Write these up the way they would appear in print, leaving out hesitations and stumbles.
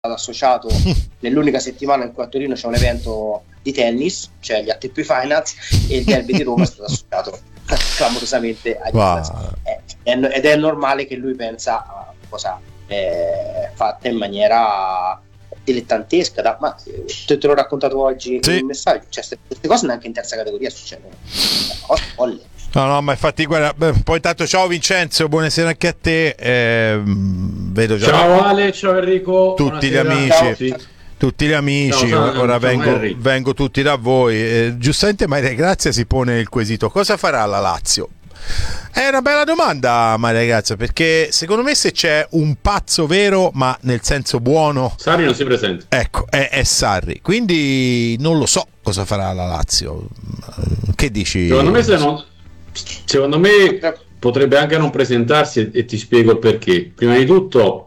associato nell'unica settimana in cui a Torino c'è un evento di tennis, cioè gli ATP Finals, e il derby di Roma è stato associato clamorosamente agli ed è normale che lui pensa a cosa fatta in maniera dilettantesca, ma te l'ho raccontato oggi in messaggio, cioè queste cose neanche in terza categoria succedono, una cosa folle. No, ma infatti guarda, poi tanto ciao Vincenzo, buonasera anche a te, vedo già ciao Ale, ciao Enrico, tutti gli amici, ciao, ora vengo tutti da voi. Giustamente Maria Grazia si pone il quesito: cosa farà la Lazio? È una bella domanda, Maria Grazia, perché secondo me se c'è un pazzo vero, ma nel senso buono, Sarri non si presenta. Ecco, è Sarri, quindi non lo so cosa farà la Lazio. Che dici? Secondo me potrebbe anche non presentarsi, e ti spiego il perché. Prima di tutto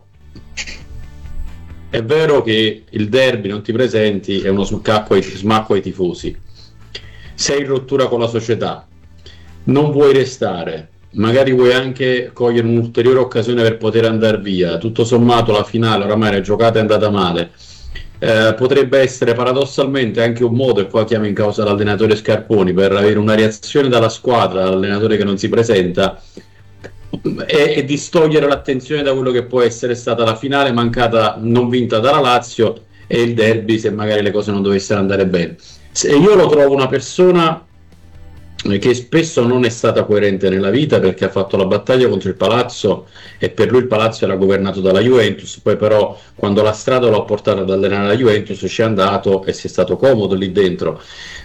è vero che il derby non ti presenti è uno smacco ai tifosi, sei in rottura con la società, non vuoi restare, magari vuoi anche cogliere un'ulteriore occasione per poter andare via, tutto sommato la finale oramai la giocata è andata male. Potrebbe essere paradossalmente anche un modo, e qua chiamo in causa l'allenatore Scarponi, per avere una reazione dalla squadra, dall'allenatore che non si presenta, e distogliere l'attenzione da quello che può essere stata la finale mancata, non vinta dalla Lazio, e il derby se magari le cose non dovessero andare bene. Io lo trovo una persona che spesso non è stata coerente nella vita, perché ha fatto la battaglia contro il Palazzo e per lui il Palazzo era governato dalla Juventus, poi però quando la strada l'ha portato ad allenare la Juventus ci è andato e si è stato comodo lì dentro.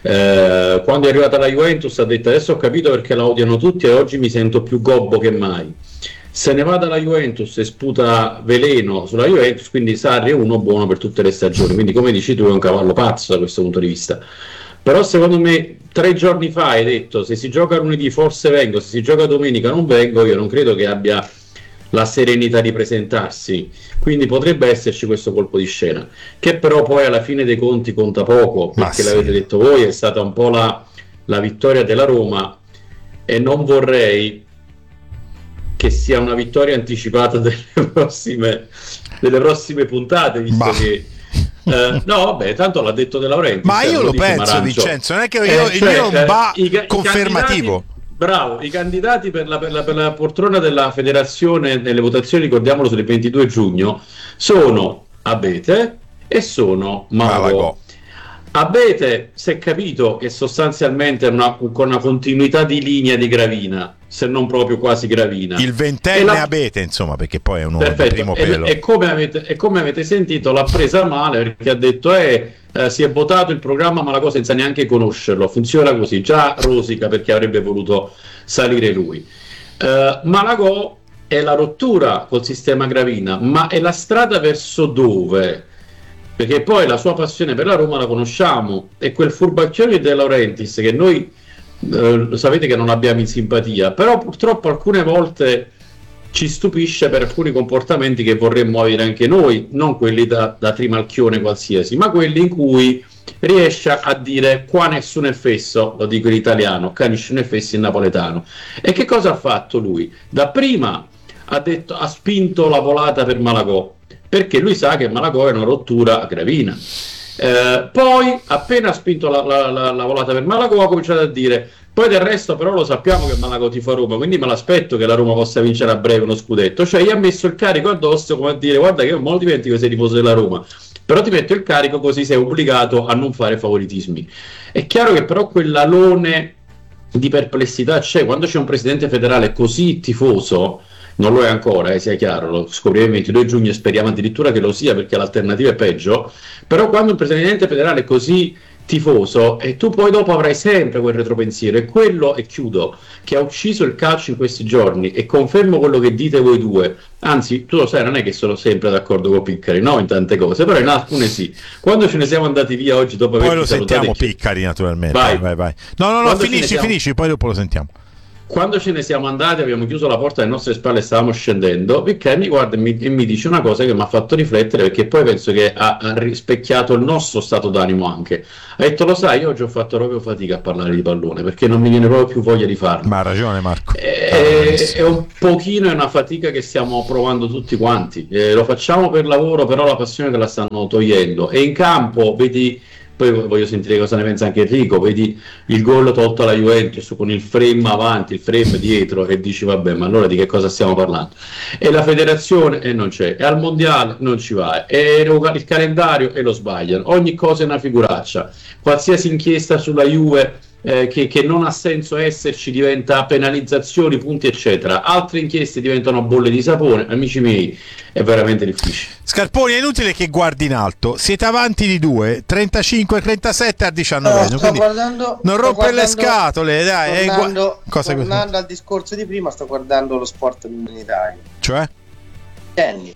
Quando è arrivata la Juventus ha detto: adesso ho capito perché la odiano tutti e oggi mi sento più gobbo che mai. Se ne va dalla Juventus e sputa veleno sulla Juventus, quindi Sarri è uno buono per tutte le stagioni, quindi come dici tu è un cavallo pazzo da questo punto di vista. Però secondo me 3 giorni fa hai detto: se si gioca lunedì forse vengo, se si gioca domenica non vengo. Io non credo che abbia la serenità di presentarsi, quindi potrebbe esserci questo colpo di scena, che però poi alla fine dei conti conta poco, perché l'avete detto voi, è stata un po' la vittoria della Roma, e non vorrei che sia una vittoria anticipata delle prossime puntate, visto che no, vabbè, tanto l'ha detto De Laurentiis. Ma io lo penso, Marancio. Vincenzo, non è che il mio non va confermativo. Bravo, i candidati per la poltrona della federazione nelle votazioni, ricordiamolo, sul 22 giugno, sono Abete e sono Malagò. Abete si è capito che sostanzialmente è con una continuità di linea di Gravina, se non proprio quasi Gravina. Il ventenne Abete, insomma, perché poi è un uomo di primo pelo. E come avete sentito, l'ha presa male, perché ha detto si è votato il programma Malagò senza neanche conoscerlo. Funziona così, già rosica perché avrebbe voluto salire lui. Malagò è la rottura col sistema Gravina, ma è la strada verso dove? Perché poi la sua passione per la Roma la conosciamo, e quel furbacchione di De Laurentiis che noi sapete che non abbiamo in simpatia, però purtroppo alcune volte ci stupisce per alcuni comportamenti che vorremmo avere anche noi, non quelli da trimalchione qualsiasi, ma quelli in cui riesce a dire qua nessuno è fesso, lo dico in italiano, qua nessuno è fesso in napoletano. E che cosa ha fatto lui? Dapprima ha spinto la volata per Malagò, perché lui sa che Malagò è una rottura a Gravina. Poi appena ha spinto la volata per Malagò ha cominciato a dire: poi del resto però lo sappiamo che Malagò tifa Roma, quindi me l'aspetto che la Roma possa vincere a breve uno scudetto. Cioè gli ha messo il carico addosso, come a dire: guarda che io non dimentico che sei tifoso della Roma, però ti metto il carico così sei obbligato a non fare favoritismi. È chiaro che però quell'alone di perplessità c'è quando c'è un presidente federale così tifoso. Non lo è ancora, sia chiaro, lo scopriremo il 22 giugno e speriamo addirittura che lo sia, perché l'alternativa è peggio. Però quando un presidente federale è così tifoso, e tu poi dopo avrai sempre quel retropensiero, e quello, e chiudo, che ha ucciso il calcio in questi giorni, e confermo quello che dite voi due, anzi tu lo sai, non è che sono sempre d'accordo con Piccari, no, in tante cose, però in alcune sì. Quando ce ne siamo andati via oggi dopo aver poi lo sentiamo Piccari, naturalmente. Vai. No, finisci, poi dopo lo sentiamo. Quando ce ne siamo andati, abbiamo chiuso la porta alle nostre spalle e stavamo scendendo, Picchè mi guarda e mi dice una cosa che mi ha fatto riflettere, perché poi penso che ha rispecchiato il nostro stato d'animo anche. Ha detto: lo sai, io oggi ho fatto proprio fatica a parlare di pallone, perché non mi viene proprio più voglia di farlo. Ma ha ragione Marco. È un pochino una fatica che stiamo provando tutti quanti. Lo facciamo per lavoro, però la passione te la stanno togliendo. E in campo, vedi... Poi voglio sentire cosa ne pensa anche Enrico, vedi il gol tolto alla Juventus con il frame avanti, il frame dietro, e dici vabbè, ma allora di che cosa stiamo parlando? E la federazione non c'è, e al mondiale non ci va, e il calendario e lo sbagliano, ogni cosa è una figuraccia, qualsiasi inchiesta sulla Juve che non ha senso esserci diventa penalizzazioni, punti eccetera, altre inchieste diventano bolle di sapone. Amici miei, è veramente difficile. Scarponi, è inutile che guardi in alto, siete avanti di 2, 35-37 a 19, quindi non rompere le scatole, dai. Tornando al discorso di prima, sto guardando lo sport in Italia, cioè tennis.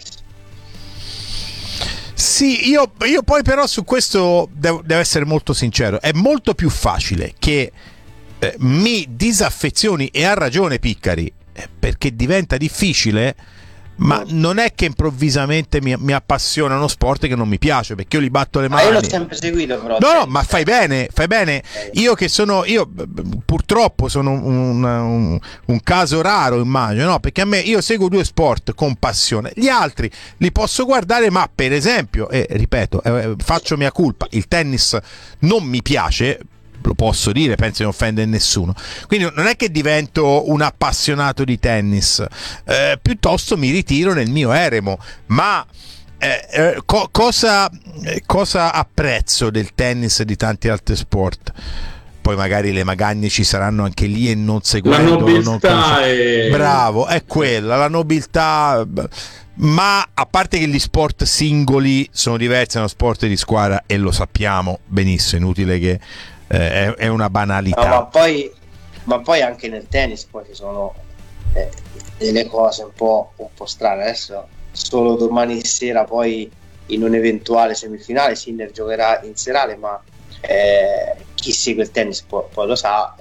Sì, io poi però su questo devo essere molto sincero, è molto più facile che mi disaffezioni, e ha ragione Piccari, perché diventa difficile, ma non è che improvvisamente mi appassiona uno sport che non mi piace, perché io li batto le mani. Io l'ho sempre seguito, però. No, ma fai bene. Io purtroppo sono un caso raro, immagino, no? Perché io seguo 2 sport con passione. Gli altri li posso guardare, ma per esempio, ripeto, faccio mia colpa, il tennis non mi piace. Lo posso dire, penso di non offendere nessuno, quindi non è che divento un appassionato di tennis, piuttosto mi ritiro nel mio eremo, ma cosa apprezzo del tennis e di tanti altri sport? Poi magari le magagne ci saranno anche lì, e non seguendo la nobiltà bravo, è quella la nobiltà. Ma a parte che gli sport singoli sono diversi da uno sport di squadra, e lo sappiamo benissimo, inutile che è una banalità. No, ma poi anche nel tennis poi ci sono delle cose un po' strane. Adesso solo domani sera, poi in un'eventuale semifinale, Sinner giocherà in serale, ma chi segue il tennis poi lo sa,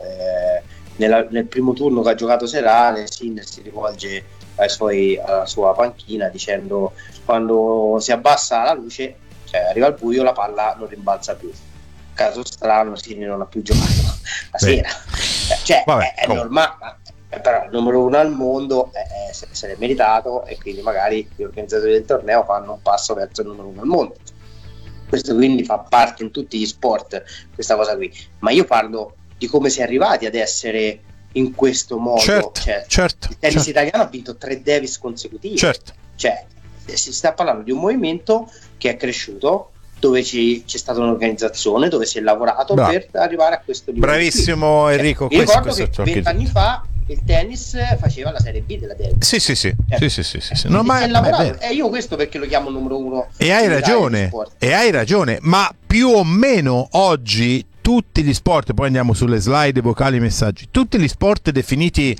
nel primo turno che ha giocato serale, Sinner si rivolge alla sua panchina dicendo: quando si abbassa la luce, cioè arriva il buio, la palla non rimbalza più. Caso strano, Sinner non ha più giocato la sera, cioè vabbè, è normale, però il numero 1 al mondo se l'è meritato, e quindi magari gli organizzatori del torneo fanno un passo verso il numero 1 al mondo. Questo quindi fa parte in tutti gli sport, questa cosa qui, ma io parlo di come si è arrivati ad essere in questo modo. Certo, il tennis italiano ha vinto 3 Davis consecutivi, cioè si sta parlando di un movimento che è cresciuto, dove c'è stata un'organizzazione, dove si è lavorato per arrivare a questo livello. Bravissimo Enrico. Mi ricordo che 20 anni fa il tennis faceva la Serie B della Davis. Sì. No, ma io questo perché lo chiamo numero 1. E hai ragione, ma più o meno oggi tutti gli sport, poi andiamo sulle slide vocali, messaggi, tutti gli sport definiti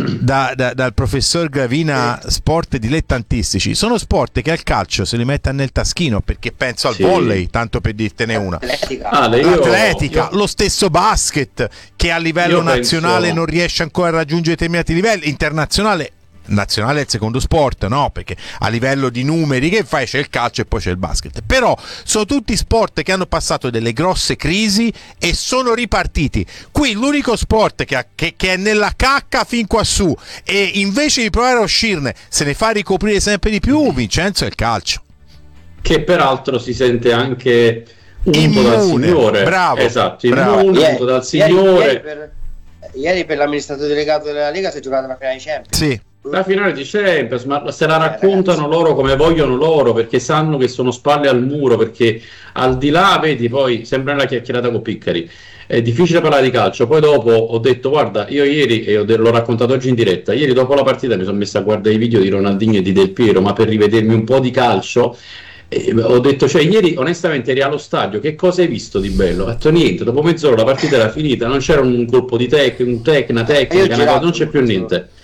dal professor Gravina sport dilettantistici sono sport che al calcio se li mette nel taschino, perché penso al volley, tanto per dirtene una, l'atletica, lo stesso basket, che a livello nazionale non riesce ancora a raggiungere determinati livelli, internazionale è il secondo sport, no? Perché a livello di numeri che fai c'è il calcio e poi c'è il basket, però sono tutti sport che hanno passato delle grosse crisi e sono ripartiti. Qui l'unico sport che è nella cacca fin quassù, e invece di provare a uscirne se ne fa ricoprire sempre di più, Vincenzo, è il calcio, che peraltro si sente anche unto dal signore. Bravo, esatto, unto dal signore. Ieri per l'amministratore delegato della Lega si è giocata la finale di Champions. Sì. La finale di Champions, ma se la raccontano loro come vogliono loro, perché sanno che sono spalle al muro, perché al di là, vedi, poi sembra una chiacchierata con Piccari, è difficile parlare di calcio. Poi dopo ho detto: guarda, io ieri, e l'ho raccontato oggi in diretta, ieri dopo la partita mi sono messo a guardare i video di Ronaldinho e di Del Piero, ma per rivedermi un po' di calcio. Ho detto, cioè, ieri onestamente eri allo stadio, che cosa hai visto di bello? Ho detto niente, dopo mezz'ora la partita era finita, non c'era un colpo di tecnica, non c'è più niente.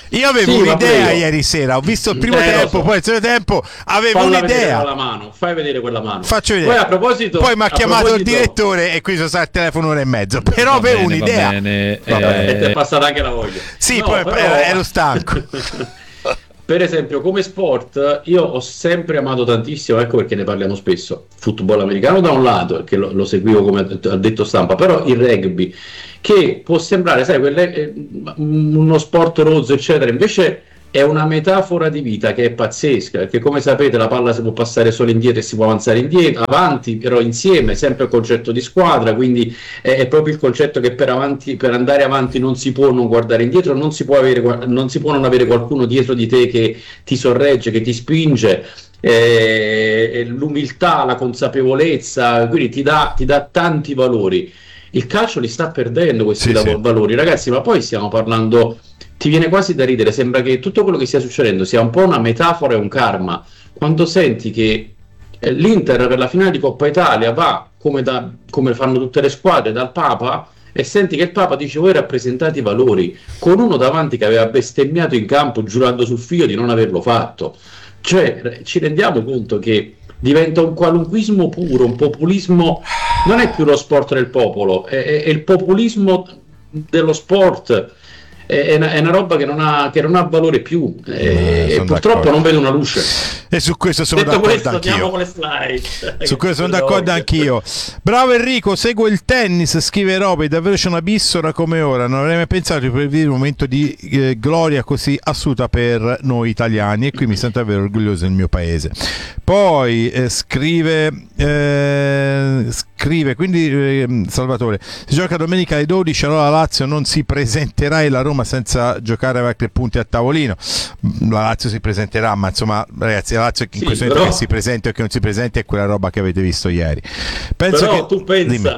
Io avevo un'idea ieri sera, ho visto il primo tempo, poi il secondo tempo avevo un'idea. Fai vedere quella mano. Faccio vedere. Poi a proposito, poi mi ha chiamato il direttore e qui sono stato al telefono un'ora e mezzo. Però avevo un'idea. E ti è passata anche la voglia. Sì, poi ero stanco. Per esempio, come sport, io ho sempre amato tantissimo, ecco perché ne parliamo spesso, football americano da un lato, perché lo seguivo come ha detto Stampa, però il rugby, che può sembrare, sai, uno sport rozzo, eccetera, invece è una metafora di vita che è pazzesca, perché come sapete la palla si può passare solo indietro e si può avanzare indietro, avanti, però insieme, sempre il concetto di squadra, quindi è proprio il concetto che per andare avanti non si può non guardare indietro, non si può non avere qualcuno dietro di te che ti sorregge, che ti spinge, l'umiltà, la consapevolezza, quindi ti dà tanti valori. Il calcio li sta perdendo questi valori, ragazzi, ma poi stiamo parlando... Ti viene quasi da ridere, sembra che tutto quello che stia succedendo sia un po' una metafora e un karma. Quando senti che l'Inter per la finale di Coppa Italia va come fanno tutte le squadre dal Papa, e senti che il Papa dice: voi rappresentate i valori, con uno davanti che aveva bestemmiato in campo giurando sul figlio di non averlo fatto. Cioè, ci rendiamo conto che diventa un qualunquismo puro, un populismo. Non è più lo sport del popolo, è il populismo dello sport. È una roba che non ha valore più, e purtroppo non vedo una luce. E su questo sono d'accordo anch'io. Con le slide. Su questo sono d'accordo anch'io. Bravo Enrico, seguo il tennis, scrive Roby, davvero c'è una bissora come ora, non avrei mai pensato di poter vivere un momento di gloria così assoluta per noi italiani, e qui mi sento davvero orgoglioso del mio paese. Poi scrive quindi Salvatore, si gioca domenica alle 12, allora la Lazio non si presenterà e la Roma senza giocare a 3 punti a tavolino. La Lazio si presenterà, ma insomma ragazzi, la Lazio in questo momento che si presenta o che non si presenta è quella roba che avete visto ieri. Penso però che... tu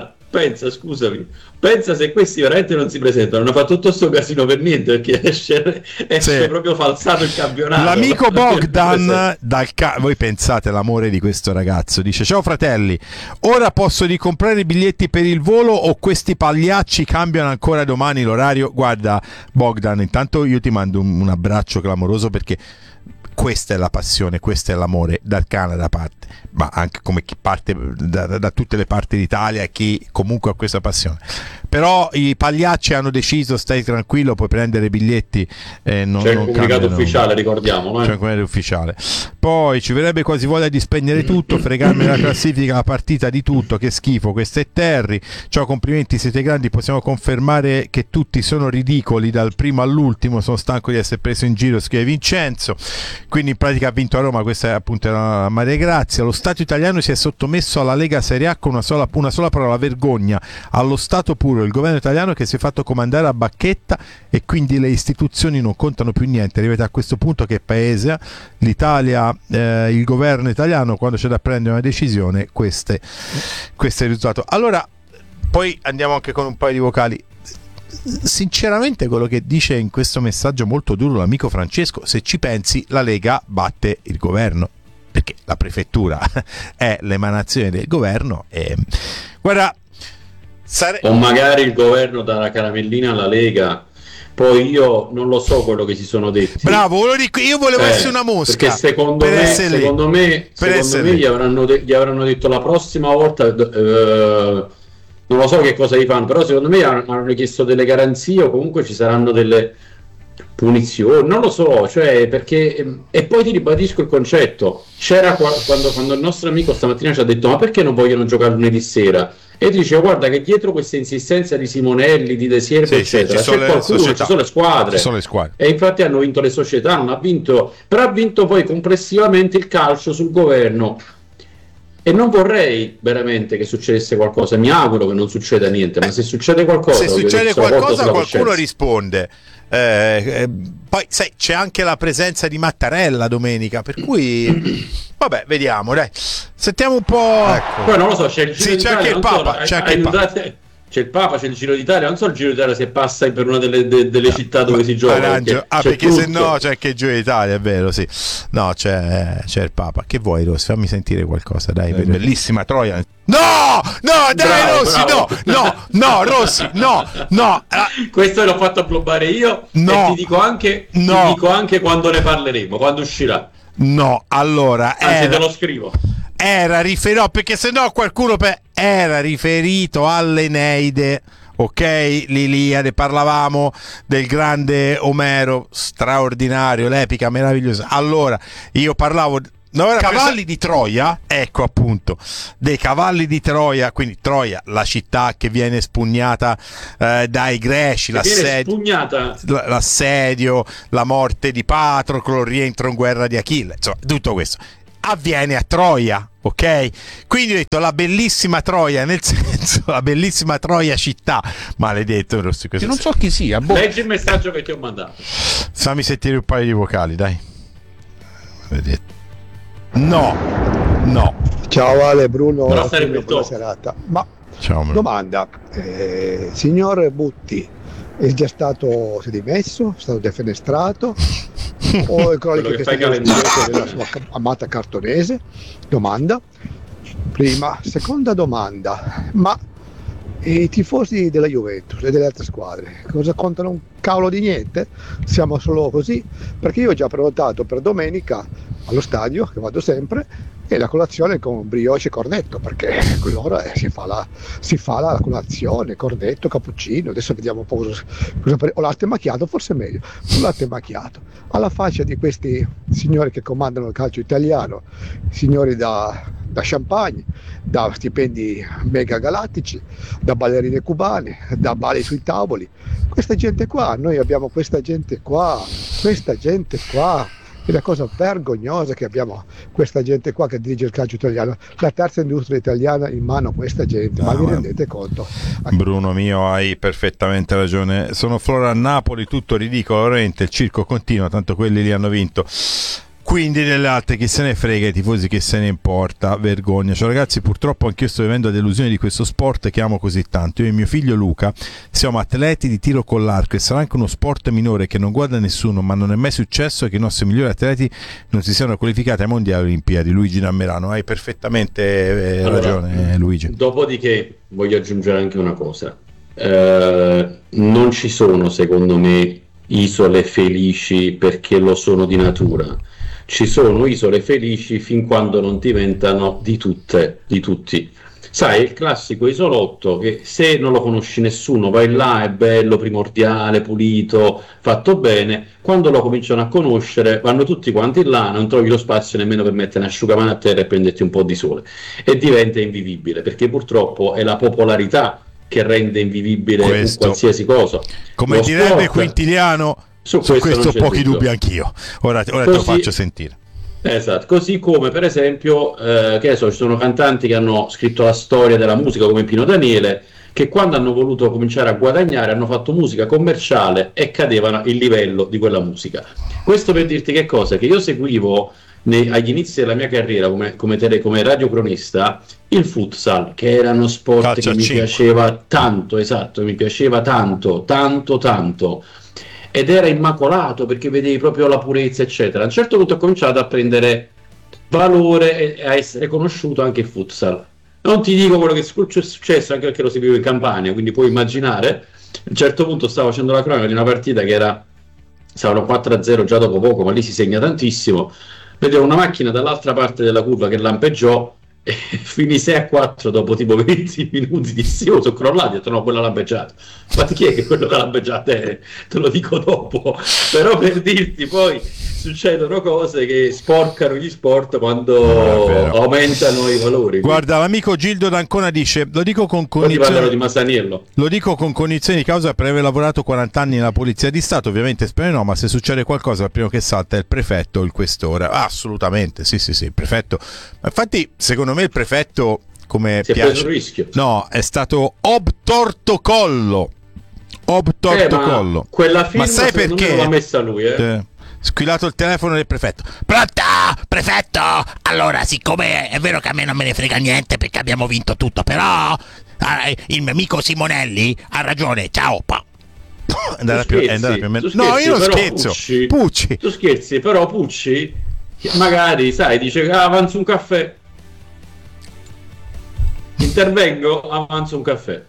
pensa se questi veramente non si presentano, hanno fatto tutto sto casino per niente, perché esce proprio falsato il campionato. L'amico Bogdan voi pensate l'amore di questo ragazzo, dice: ciao fratelli, ora posso ricomprare i biglietti per il volo o questi pagliacci cambiano ancora domani l'orario? Guarda Bogdan, intanto io ti mando un abbraccio clamoroso, perché questa è la passione, questo è l'amore dal Canada parte, ma anche come chi parte da tutte le parti d'Italia e chi comunque ha questa passione. Però i pagliacci hanno deciso, stai tranquillo, puoi prendere i biglietti, non c'è il comunicato ufficiale, ricordiamo, c'è il comunicato ufficiale. Poi ci verrebbe quasi voglia di spegnere tutto, fregarmi la classifica, la partita, di tutto, che schifo, questo è Terry. Ciao, complimenti, siete grandi, possiamo confermare che tutti sono ridicoli dal primo all'ultimo, sono stanco di essere preso in giro, scrive Vincenzo. Quindi in pratica ha vinto a Roma, questa è appunto la Maria Grazia. Lo Stato italiano si è sottomesso alla Lega Serie A con una sola parola: vergogna. Allo Stato puro, il governo italiano che si è fatto comandare a bacchetta, e quindi le istituzioni non contano più niente. Arrivate a questo punto che paese, l'Italia, il governo italiano, quando c'è da prendere una decisione, questo è il risultato. Allora, poi andiamo anche con un paio di vocali. Sinceramente quello che dice in questo messaggio molto duro l'amico Francesco, se ci pensi la Lega batte il governo, perché la prefettura è l'emanazione del governo, e guarda, o magari il governo dà la caramellina alla Lega, poi io non lo so quello che si sono detti. Bravo, io volevo essere una mosca, perché secondo me gli avranno detto la prossima volta, non lo so che cosa gli fanno, però secondo me hanno chiesto delle garanzie, o comunque ci saranno delle punizioni, non lo so, cioè, perché, e poi ti ribadisco il concetto, c'era quando il nostro amico stamattina ci ha detto: ma perché non vogliono giocare lunedì sera? E ti dice: guarda che dietro questa insistenza di Simonelli, di De Siervo, eccetera, c'è qualcuno, ci sono le squadre. E infatti hanno vinto le società, non ha vinto, però ha vinto poi complessivamente il calcio sul governo. E non vorrei veramente che succedesse qualcosa, mi auguro che non succeda niente, ma se succede qualcosa, qualcuno risponde. Poi sai, c'è anche la presenza di Mattarella domenica, per cui vabbè, vediamo, dai, sentiamo un po'. Ecco. Poi non lo so, c'è anche il Papa, c'è il Papa, c'è il Giro d'Italia, non so il Giro d'Italia se passa per una delle città dove si gioca. Perché se no c'è anche il Giro d'Italia, è vero, sì. No, c'è il Papa. Che vuoi, Rossi? Fammi sentire qualcosa, dai. Bellissima Troia. No, dai, bravo, Rossi, bravo. No, Rossi, no. Questo l'ho fatto blobbare io, e ti dico anche quando ne parleremo, quando uscirà. No, allora, anzi, te lo scrivo. Era riferito, perché sennò qualcuno era riferito all'Eneide, ok? L'Iliade, parlavamo del grande Omero, straordinario, l'epica meravigliosa. Allora, io parlavo cavalli di Troia, ecco appunto, dei cavalli di Troia, quindi Troia, la che viene spugnata dai greci, l'assedio, la morte di Patroclo, il rientro in guerra di Achille, insomma, tutto questo avviene a Troia, ok? Quindi ho detto la bellissima Troia, nel senso la bellissima Troia città, maledetto Rossi, non so chi sia. Leggi il messaggio che ti ho mandato. Fammi sentire un paio di vocali, dai. Vedete. No. Ciao Ale, Bruno, buona serata. Ma ciao, domanda, signor Butti si è dimesso, è stato defenestrato o è cronico che sta della sua amata Cartonese? Domanda prima. Seconda domanda, ma i tifosi della Juventus e delle altre squadre cosa contano? Un cavolo di niente? Siamo solo così? Perché io ho già prenotato per domenica allo stadio, che vado sempre, e la colazione con brioche e cornetto, perché quell'ora si fa la colazione, cornetto, cappuccino. Adesso vediamo un po' o latte macchiato, forse è meglio un latte macchiato, alla faccia di questi signori che comandano il calcio italiano, signori da champagne, da stipendi mega galattici, da ballerine cubane, da balli sui tavoli. Questa gente qua, noi abbiamo questa gente qua, è la cosa vergognosa che abbiamo questa gente qua che dirige il calcio italiano, la terza industria italiana in mano a questa gente, ma vi rendete conto? Bruno mio, hai perfettamente ragione, sono Flora a Napoli, tutto ridicolo, veramente il circo continua, tanto quelli li hanno vinto. Quindi delle altre chi se ne frega, i tifosi che se ne importa, vergogna. Cioè ragazzi, purtroppo anch'io sto vivendo la delusione di questo sport che amo così tanto. Io e mio figlio Luca siamo atleti di tiro con l'arco e sarà anche uno sport minore che non guarda nessuno, ma non è mai successo che i nostri migliori atleti non si siano qualificati ai mondiali olimpiadi. Luigi Nammerano, hai perfettamente ragione, Luigi. Dopodiché voglio aggiungere anche una cosa, non ci sono secondo me isole felici perché lo sono di natura. Ci sono isole felici fin quando non diventano di tutti. Sai, il classico isolotto che se non lo conosci nessuno, vai là, è bello, primordiale, pulito, fatto bene. Quando lo cominciano a conoscere, vanno tutti quanti là, non trovi lo spazio nemmeno per mettere un asciugamano a terra e prenderti un po' di sole. E diventa invivibile, perché purtroppo è la popolarità che rende invivibile qualsiasi cosa. Come direbbe Quintiliano, su questo pochi dubbi anch'io. Ora te lo faccio sentire. Esatto, così come per esempio che ci sono cantanti che hanno scritto la storia della musica come Pino Daniele, che quando hanno voluto cominciare a guadagnare hanno fatto musica commerciale e cadevano il livello di quella musica. Questo per dirti che cosa? Che io seguivo agli inizi della mia carriera come radiocronista il futsal, che era uno sport calcio che mi piaceva tanto, esatto, mi piaceva tanto, ed era immacolato perché vedevi proprio la purezza eccetera. A un certo punto ho cominciato a prendere valore e a essere conosciuto anche il futsal. Non ti dico quello che è successo, anche perché lo seguivo in Campania, quindi puoi immaginare. A un certo punto stavo facendo la cronaca di una partita che stavano 4-0 già dopo poco, ma lì si segna tantissimo. Vedevo una macchina dall'altra parte della curva che lampeggiò e finì 6-4 dopo tipo 20 minuti. Dissi, sono crollato, ho detto no, quello ha lampeggiato. Ma chi è che quello che ha lampeggiato? Te lo dico dopo. Però per dirti, poi succedono cose che sporcano gli sport quando aumentano i valori. Guarda, l'amico Gildo D'Ancona dice, lo dico con cognizione di Masaniello. Lo dico con cognizione di causa per aver lavorato 40 anni nella polizia di Stato, ovviamente spero no, ma se succede qualcosa il primo che salta è il prefetto o il questore. Assolutamente, sì, il prefetto. Ma infatti, secondo me il prefetto, come si piace, è preso un rischio. No, è stato obtortocollo. Quella firma, ma sai perché? L'ha messa lui, Squillato il telefono del prefetto. Pronto? Prefetto? Allora, siccome è vero che a me non me ne frega niente perché abbiamo vinto tutto, però il mio amico Simonelli ha ragione, ciao. È andata più o meno. No, io non scherzo. Pucci. Tu scherzi, però Pucci magari, sai, dice avanzo un caffè. Intervengo, avanzo un caffè.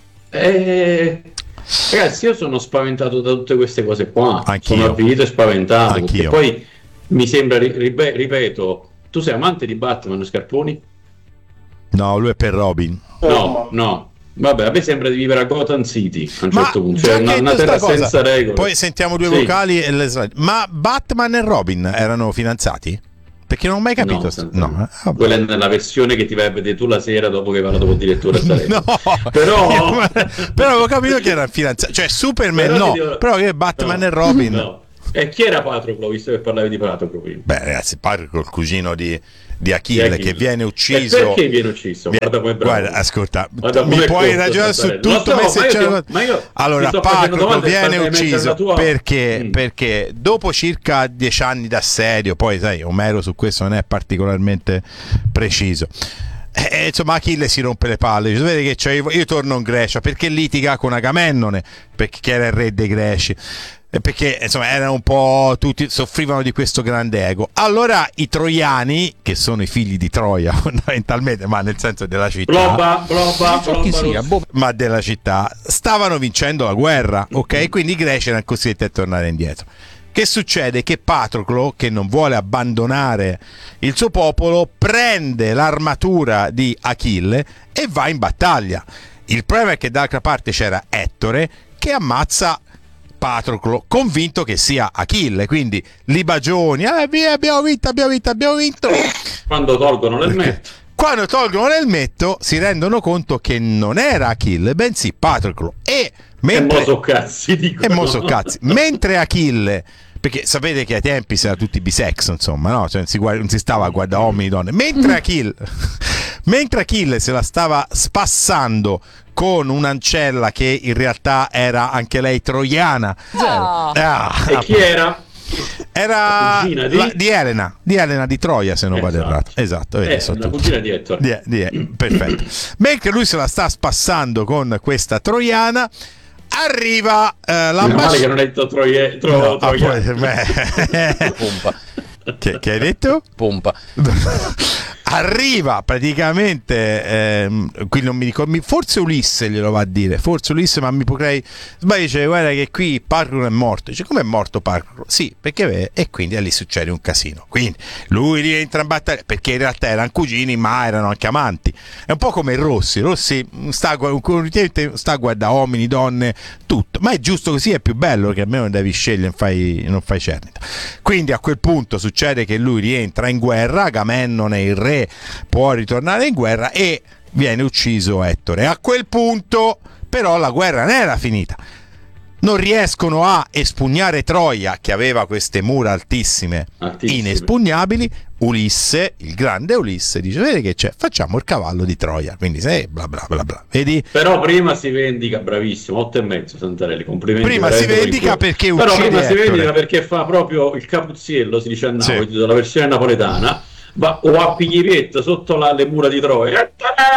Ragazzi, io sono spaventato da tutte queste cose qua. Anch'io. Sono avvilito e spaventato. Anch'io. E poi mi sembra, ripeto, tu sei amante di Batman, Scarponi? No, lui è per Robin. No. Vabbè, a me sembra di vivere a Gotham City a un certo punto, cioè una terra senza regole. Poi sentiamo due vocali e le slide. Ma Batman e Robin erano filanzati? Perché non ho mai capito. No. Quella è nella versione che ti vai a vedere tu la sera dopo che parlato con il direttore. No, però avevo capito che erano fidanzati. Cioè Superman però che Batman e Robin. No. E chi era Patroclo, visto che parlavi di Patroclo prima? Beh, ragazzi, Patroclo, il cugino di Achille, che viene ucciso. E perché viene ucciso? Guarda, ascolta, mi puoi ragionare su tutto, allora Patroclo viene ucciso perché dopo circa 10 anni d'assedio, poi sai, Omero su questo non è particolarmente preciso. Insomma, Achille si rompe le palle, dice, vedi che io torno in Grecia, perché litiga con Agamennone, perché era il re dei Greci, perché insomma erano un po' tutti, soffrivano di questo grande ego. Allora i troiani, che sono i figli di Troia fondamentalmente, ma nel senso della città, ma della città, stavano vincendo la guerra, ok? Quindi i greci erano costretti a tornare indietro. Che succede? Che Patroclo, che non vuole abbandonare il suo popolo, prende l'armatura di Achille e va in battaglia. Il problema è che dall'altra parte c'era Ettore che ammazza Patroclo, convinto che sia Achille, quindi libagioni, via, abbiamo vinto. Quando tolgono l'elmetto si rendono conto che non era Achille, bensì Patroclo. E mo' cazzi. Mentre Achille, perché sapete che ai tempi si era tutti bisex, insomma, no? Cioè, non si stava a guardare uomini e donne. Mentre Achille se la stava spassando con un'ancella che in realtà era anche lei troiana. E chi era? Era di Elena di Troia, se non vado errato. Esatto, la cugina di Ettore. Perfetto. Mentre lui se la sta spassando con questa troiana, arriva l'ambasciatore che non hai detto troiana. Pompa. Che hai detto? Pompa. Arriva praticamente qui non mi ricordo, forse Ulisse glielo va a dire, ma mi potrei sbagliare, dice guarda che qui Patroclo è morto. Dice come è morto Patroclo? Sì, perché e quindi lì succede un casino, quindi lui rientra in battaglia, perché in realtà erano cugini ma erano anche amanti. È un po' come Rossi sta a guardare uomini, donne, tutto, ma è giusto così, è più bello, che almeno non devi scegliere, non fai cernita. Quindi a quel punto succede che lui rientra in guerra, Agamennone, il re, può ritornare in guerra e viene ucciso Ettore. A quel punto però la guerra non era finita, non riescono a espugnare Troia, che aveva queste mura altissime. Inespugnabili. Ulisse, il grande Ulisse, dice vedi che c'è, facciamo il cavallo di Troia, quindi bla bla bla bla, vedi? Però prima si vendica, bravissimo, 8,5 Santarelli, complimenti. Prima si vendica perché uccide Però prima Ettore. Si vendica perché fa proprio il capuzziello, si dice a Napoli, della versione napoletana, o a Pignipietto sotto le mura di Troia.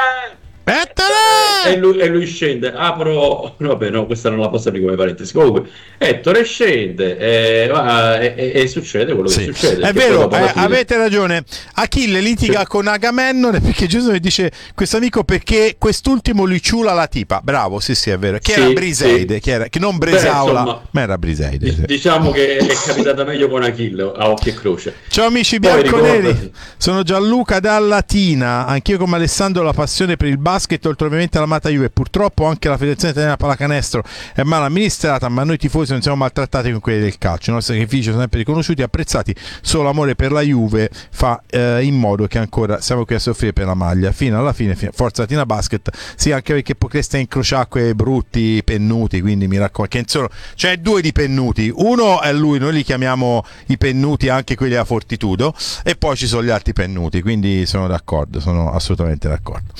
E lui scende, apro, vabbè no, questa non la posso aprire come parentesi, comunque Ettore scende e succede quello che succede. È vero, avete ragione. Achille litiga con Agamennone perché Gesù dice questo amico, perché quest'ultimo lui ciula la tipa. Bravo, sì è vero, che era Briseide, che non Bresaola, ma era Briseide. Diciamo che è capitata meglio con Achille a occhio e croce. Ciao amici bianconeri, sono Gianluca da Latina, anch'io come Alessandro ho la passione per il basket, oltre ovviamente all'amata Juve. Purtroppo anche la Federazione Italiana Pallacanestro è mal amministrata, ma noi tifosi non siamo maltrattati con quelli del calcio. I nostri sacrifici sono sempre riconosciuti e apprezzati. Solo l'amore per la Juve fa in modo che ancora siamo qui a soffrire per la maglia fino alla fine. Forza Latina Basket, sì, anche perché potreste incrociare quei brutti pennuti, quindi mi raccomando, che insomma c'è due di pennuti, uno è lui, noi li chiamiamo i pennuti, anche quelli a Fortitudo, e poi ci sono gli altri pennuti, quindi sono d'accordo, sono assolutamente d'accordo.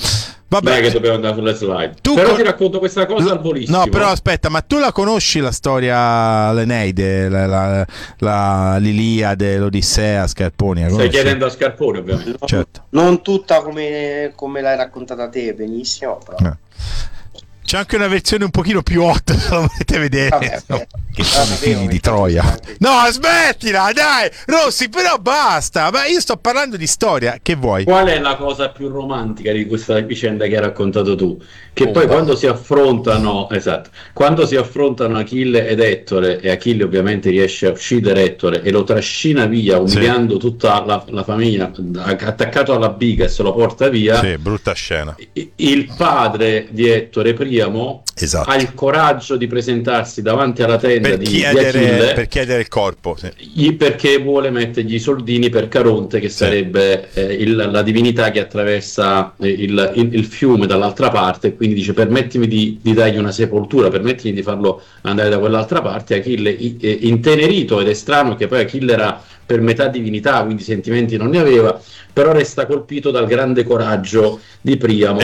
Vabbè, dai che dobbiamo andare sulle slide. Però ti racconto questa cosa al volissimo. No, però aspetta, ma tu la conosci la storia, l'Eneide, l'Iliade, l'Odissea, Scarponi? Stai chiedendo a Scarponi, ovviamente. Certo. Non tutta come l'hai raccontata te, benissimo, però. C'è anche una versione un pochino più hot, se la volete vedere. Vabbè, che sono i figli di Troia. No, smettila, dai, Rossi, però basta. Ma io sto parlando di storia, che vuoi? Qual è la cosa più romantica di questa vicenda che hai raccontato tu? Che poi quando si affrontano, quando si affrontano Achille ed Ettore, e Achille ovviamente riesce a uccidere Ettore e lo trascina via, umiliando tutta la famiglia, attaccato alla biga e se lo porta via. Sì, brutta scena. Il padre di Ettore, Priamo, ha il coraggio di presentarsi davanti alla tenda di Achille per chiedere il corpo, perché vuole mettergli i soldini per Caronte, che sarebbe la divinità che attraversa il fiume dall'altra parte. Quindi dice: permettimi di dargli una sepoltura, permettimi di farlo andare da quell'altra parte. Achille, intenerito, ed è strano che poi Achille era per metà divinità, quindi sentimenti non ne aveva, però resta colpito dal grande coraggio di Priamo.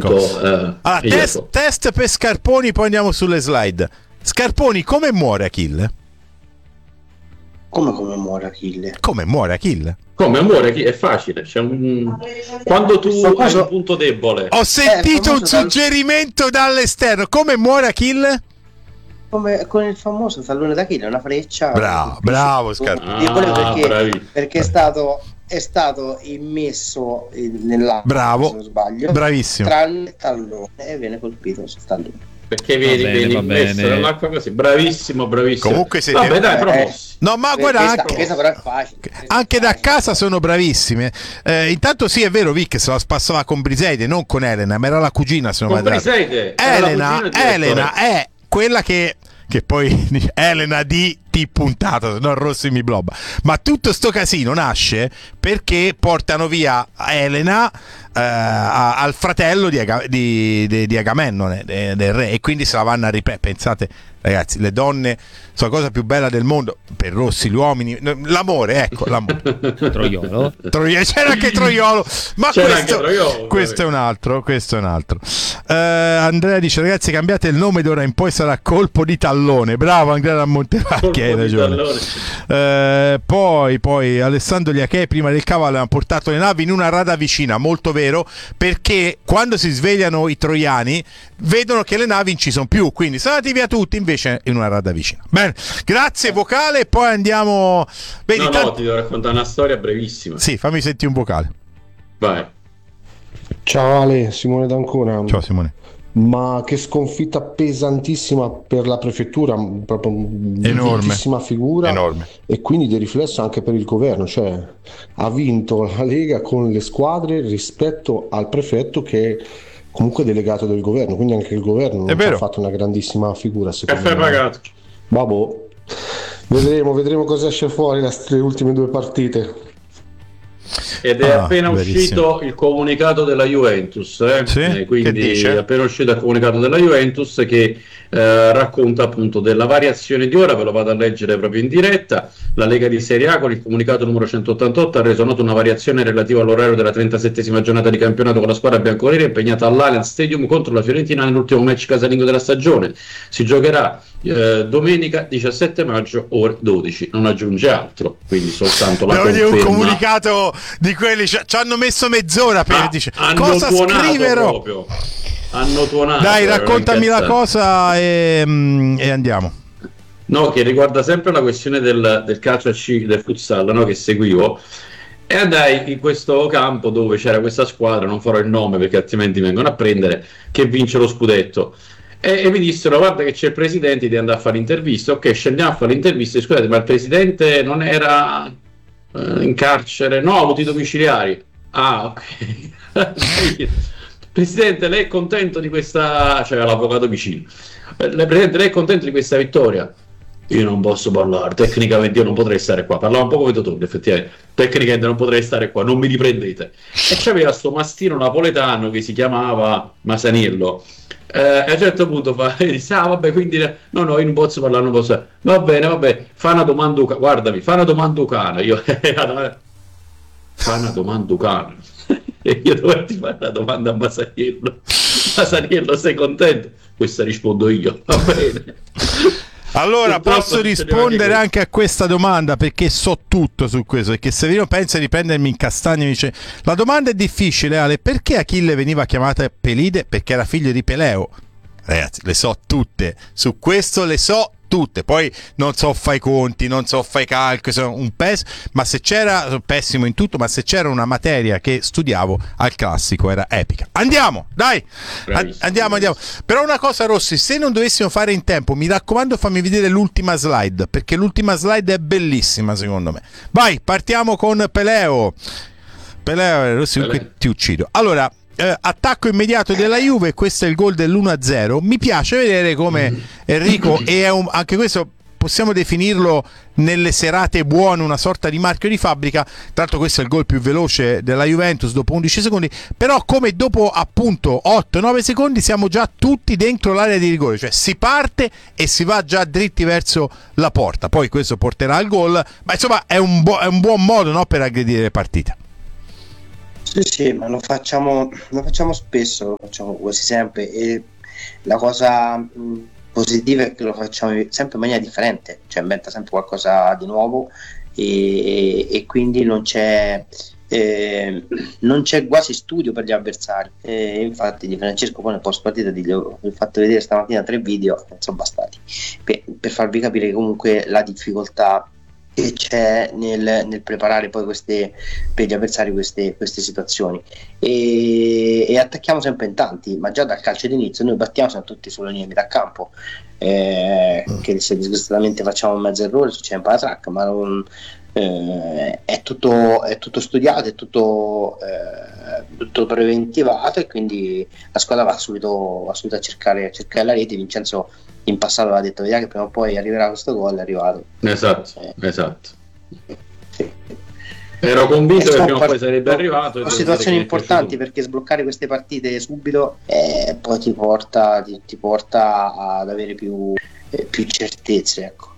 Test per Scarponi, poi andiamo sulle slide. Scarponi, come muore Achille? Come muore Achille? Come muore Achille? Come muore Achille? È facile. Quando tu hai un punto debole. Ho sentito un suggerimento dall'esterno. Come muore Achille? Come con il famoso tallone d'Achille, una freccia. Bravo Scarponi. Perché è stato immesso nell'acqua, bravo, se non sbaglio, bravissimo, tranne il tallone, e viene colpito sul tallone. Perché vieni immesso nell'acqua così. Bravissimo. Comunque siete dai, no, ma guarda, questa però è facile. Anche da casa sono bravissime. Intanto sì, è vero, Vic se la spassava con Briseide, non con Elena, ma era la cugina, se non con Briseide. Elena è quella che poi Elena di puntata, non Rossi mi blobba. Ma tutto sto casino nasce perché portano via Elena al fratello di Agamennone, del re, e quindi se la vanno a ripetere. Pensate, ragazzi, le donne sono la cosa più bella del mondo. Per Rossi, gli uomini, l'amore, ecco, l'amore. Troiolo. C'era anche Troiolo, ma questo è un altro. Andrea dice: ragazzi, cambiate il nome, d'ora in poi sarà Colpo di Tallone. Bravo Andrea da Montevarchi, hai ragione. Poi Alessandro Liachè, prima del cavallo, hanno portato le navi in una rada vicina. Molto vero, perché quando si svegliano i troiani vedono che le navi non ci sono più, quindi sono andati via tutti, invece in una rada vicina. Bene, grazie vocale. Poi andiamo. Vedi, ti devo raccontare una storia brevissima. Sì, fammi sentire un vocale. Vai. Ciao Ale, Simone d'Ancona. Ciao Simone. Ma che sconfitta pesantissima per la prefettura, proprio bruttissima figura, enorme. E quindi di riflesso anche per il governo, cioè ha vinto la Lega con le squadre rispetto al prefetto che è comunque delegato del governo, quindi anche il governo non ha fatto una grandissima figura, secondo me. Pagato. Vabbè, vedremo cosa esce fuori le ultime due partite. Ed è appena uscito il comunicato della Juventus, quindi è appena uscito il comunicato della Juventus che racconta appunto della variazione di ora. Ve lo vado a leggere proprio in diretta. La Lega di Serie A, con il comunicato numero 188, ha reso nota una variazione relativa all'orario della 37esima giornata di campionato, con la squadra bianconera impegnata all'Allianz Stadium contro la Fiorentina nell'ultimo match casalingo della stagione. Si giocherà domenica 17 maggio ore 12, non aggiunge altro, quindi soltanto la conferma. Un comunicato di quelli ci hanno messo mezz'ora per dice cosa scriverò proprio. Hanno tuonato. Dai, raccontami la cosa e andiamo. No, che riguarda sempre la questione del calcio del futsal, no, che seguivo, e andai in questo campo dove c'era questa squadra, non farò il nome perché altrimenti vengono a prendere, che vince lo scudetto. E mi dissero: guarda che c'è il presidente, di andare a fare l'intervista. Ok, scendiamo a fare l'intervista. Scusate, ma il presidente non era in carcere? No, ha avuto i domiciliari. Ah, ok. Presidente, lei è contento di questa, cioè l'avvocato vicino, Presidente, lei è contento di questa vittoria? Io non posso parlare, tecnicamente io non potrei stare qua. Parlava un po' come Totò, effettivamente. Tecnicamente non potrei stare qua, non mi riprendete. E c'aveva sto mastino napoletano che si chiamava Masaniello. E a un certo punto disse: ah vabbè, quindi no, io non posso parlare, non posso. Va bene, fa una domanda, guardami, fa una domanda ucana. Io fa una domanda ucana. e io dovetti fare la domanda a Masaniello. Masaniello, sei contento? Questa rispondo io, va bene. Allora posso rispondere anche a questa domanda, perché so tutto su questo, perché Severino pensa di prendermi in castagna e dice: la domanda è difficile, Ale, perché Achille veniva chiamato Pelide? Perché era figlio di Peleo. Ragazzi, le so tutte, su questo le so tutte, poi non so fare i conti, non so fare i calcoli, sono un ma se c'era, sono pessimo in tutto, ma se c'era una materia che studiavo al classico era epica. Andiamo, dai, andiamo. Però una cosa, Rossi, se non dovessimo fare in tempo, mi raccomando, fammi vedere l'ultima slide, perché l'ultima slide è bellissima secondo me. Vai, partiamo con Peleo, Rossi, ti uccido. Allora, attacco immediato della Juve, questo è il gol dell'1-0. Mi piace vedere come Enrico, e anche questo possiamo definirlo nelle serate buone una sorta di marchio di fabbrica. Tra l'altro questo è il gol più veloce della Juventus dopo 11 secondi, però come dopo appunto 8-9 secondi siamo già tutti dentro l'area di rigore, cioè si parte e si va già dritti verso la porta. Poi questo porterà al gol, ma insomma è un buon modo, no, per aggredire le partite. Sì, ma lo facciamo spesso, lo facciamo quasi sempre, e la cosa positiva è che lo facciamo sempre in maniera differente, cioè inventa sempre qualcosa di nuovo, e quindi non c'è quasi studio per gli avversari. Infatti Di Francesco poi nel post partita gli ho fatto vedere stamattina 3 video, non sono bastati per farvi capire che comunque la difficoltà che c'è nel preparare poi per gli avversari queste situazioni, e attacchiamo sempre in tanti, ma già dal calcio d'inizio noi battiamo sempre tutti sulla linea di metà campo, che se disgustamente facciamo un mezzo errore succede un po' la track, ma non, è tutto studiato, è tutto preventivato, e quindi la squadra va subito a cercare la rete. Vincenzo in passato aveva detto: vediamo che prima o poi arriverà questo gol, è arrivato. Esatto. Sì. Ero convinto che prima o poi sarebbe arrivato. Sono situazioni importanti, perché sbloccare queste partite subito poi ti porta ad avere più certezze, ecco.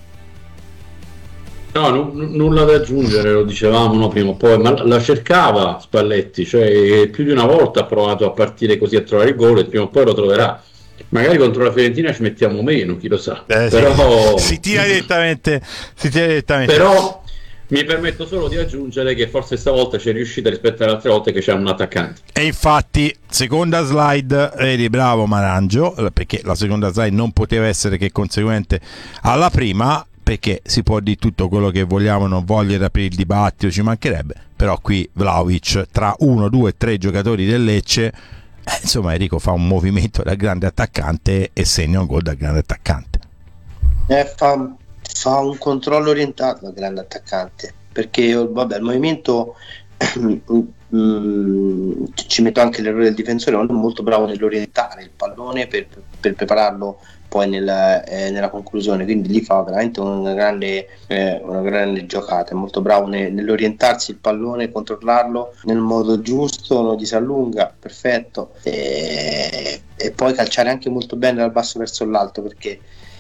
No, nulla da aggiungere, lo dicevamo prima o poi, ma la cercava Spalletti, cioè più di una volta ha provato a partire così, a trovare il gol, e prima o poi lo troverà. Magari contro la Fiorentina ci mettiamo meno, chi lo sa. Però si tira direttamente. Però mi permetto solo di aggiungere che forse stavolta ci è riuscita rispetto alle altre volte che c'è un attaccante. E infatti, seconda slide, eri bravo Marangio, perché la seconda slide non poteva essere che conseguente alla prima, perché si può dire tutto quello che vogliamo, non voglio aprire il dibattito, ci mancherebbe, però qui Vlahovic tra 1, 2, 3 giocatori del Lecce, insomma Enrico fa un movimento da grande attaccante e segna un gol da grande attaccante. Fa un controllo orientato da grande attaccante, perché vabbè, il movimento ci metto anche l'errore del difensore, ma è molto bravo nell'orientare il pallone per prepararlo poi nella conclusione, quindi lì fa veramente una grande giocata, è molto bravo nell'orientarsi il pallone, controllarlo nel modo giusto, lo disallunga, perfetto, e poi calciare anche molto bene dal basso verso l'alto, perché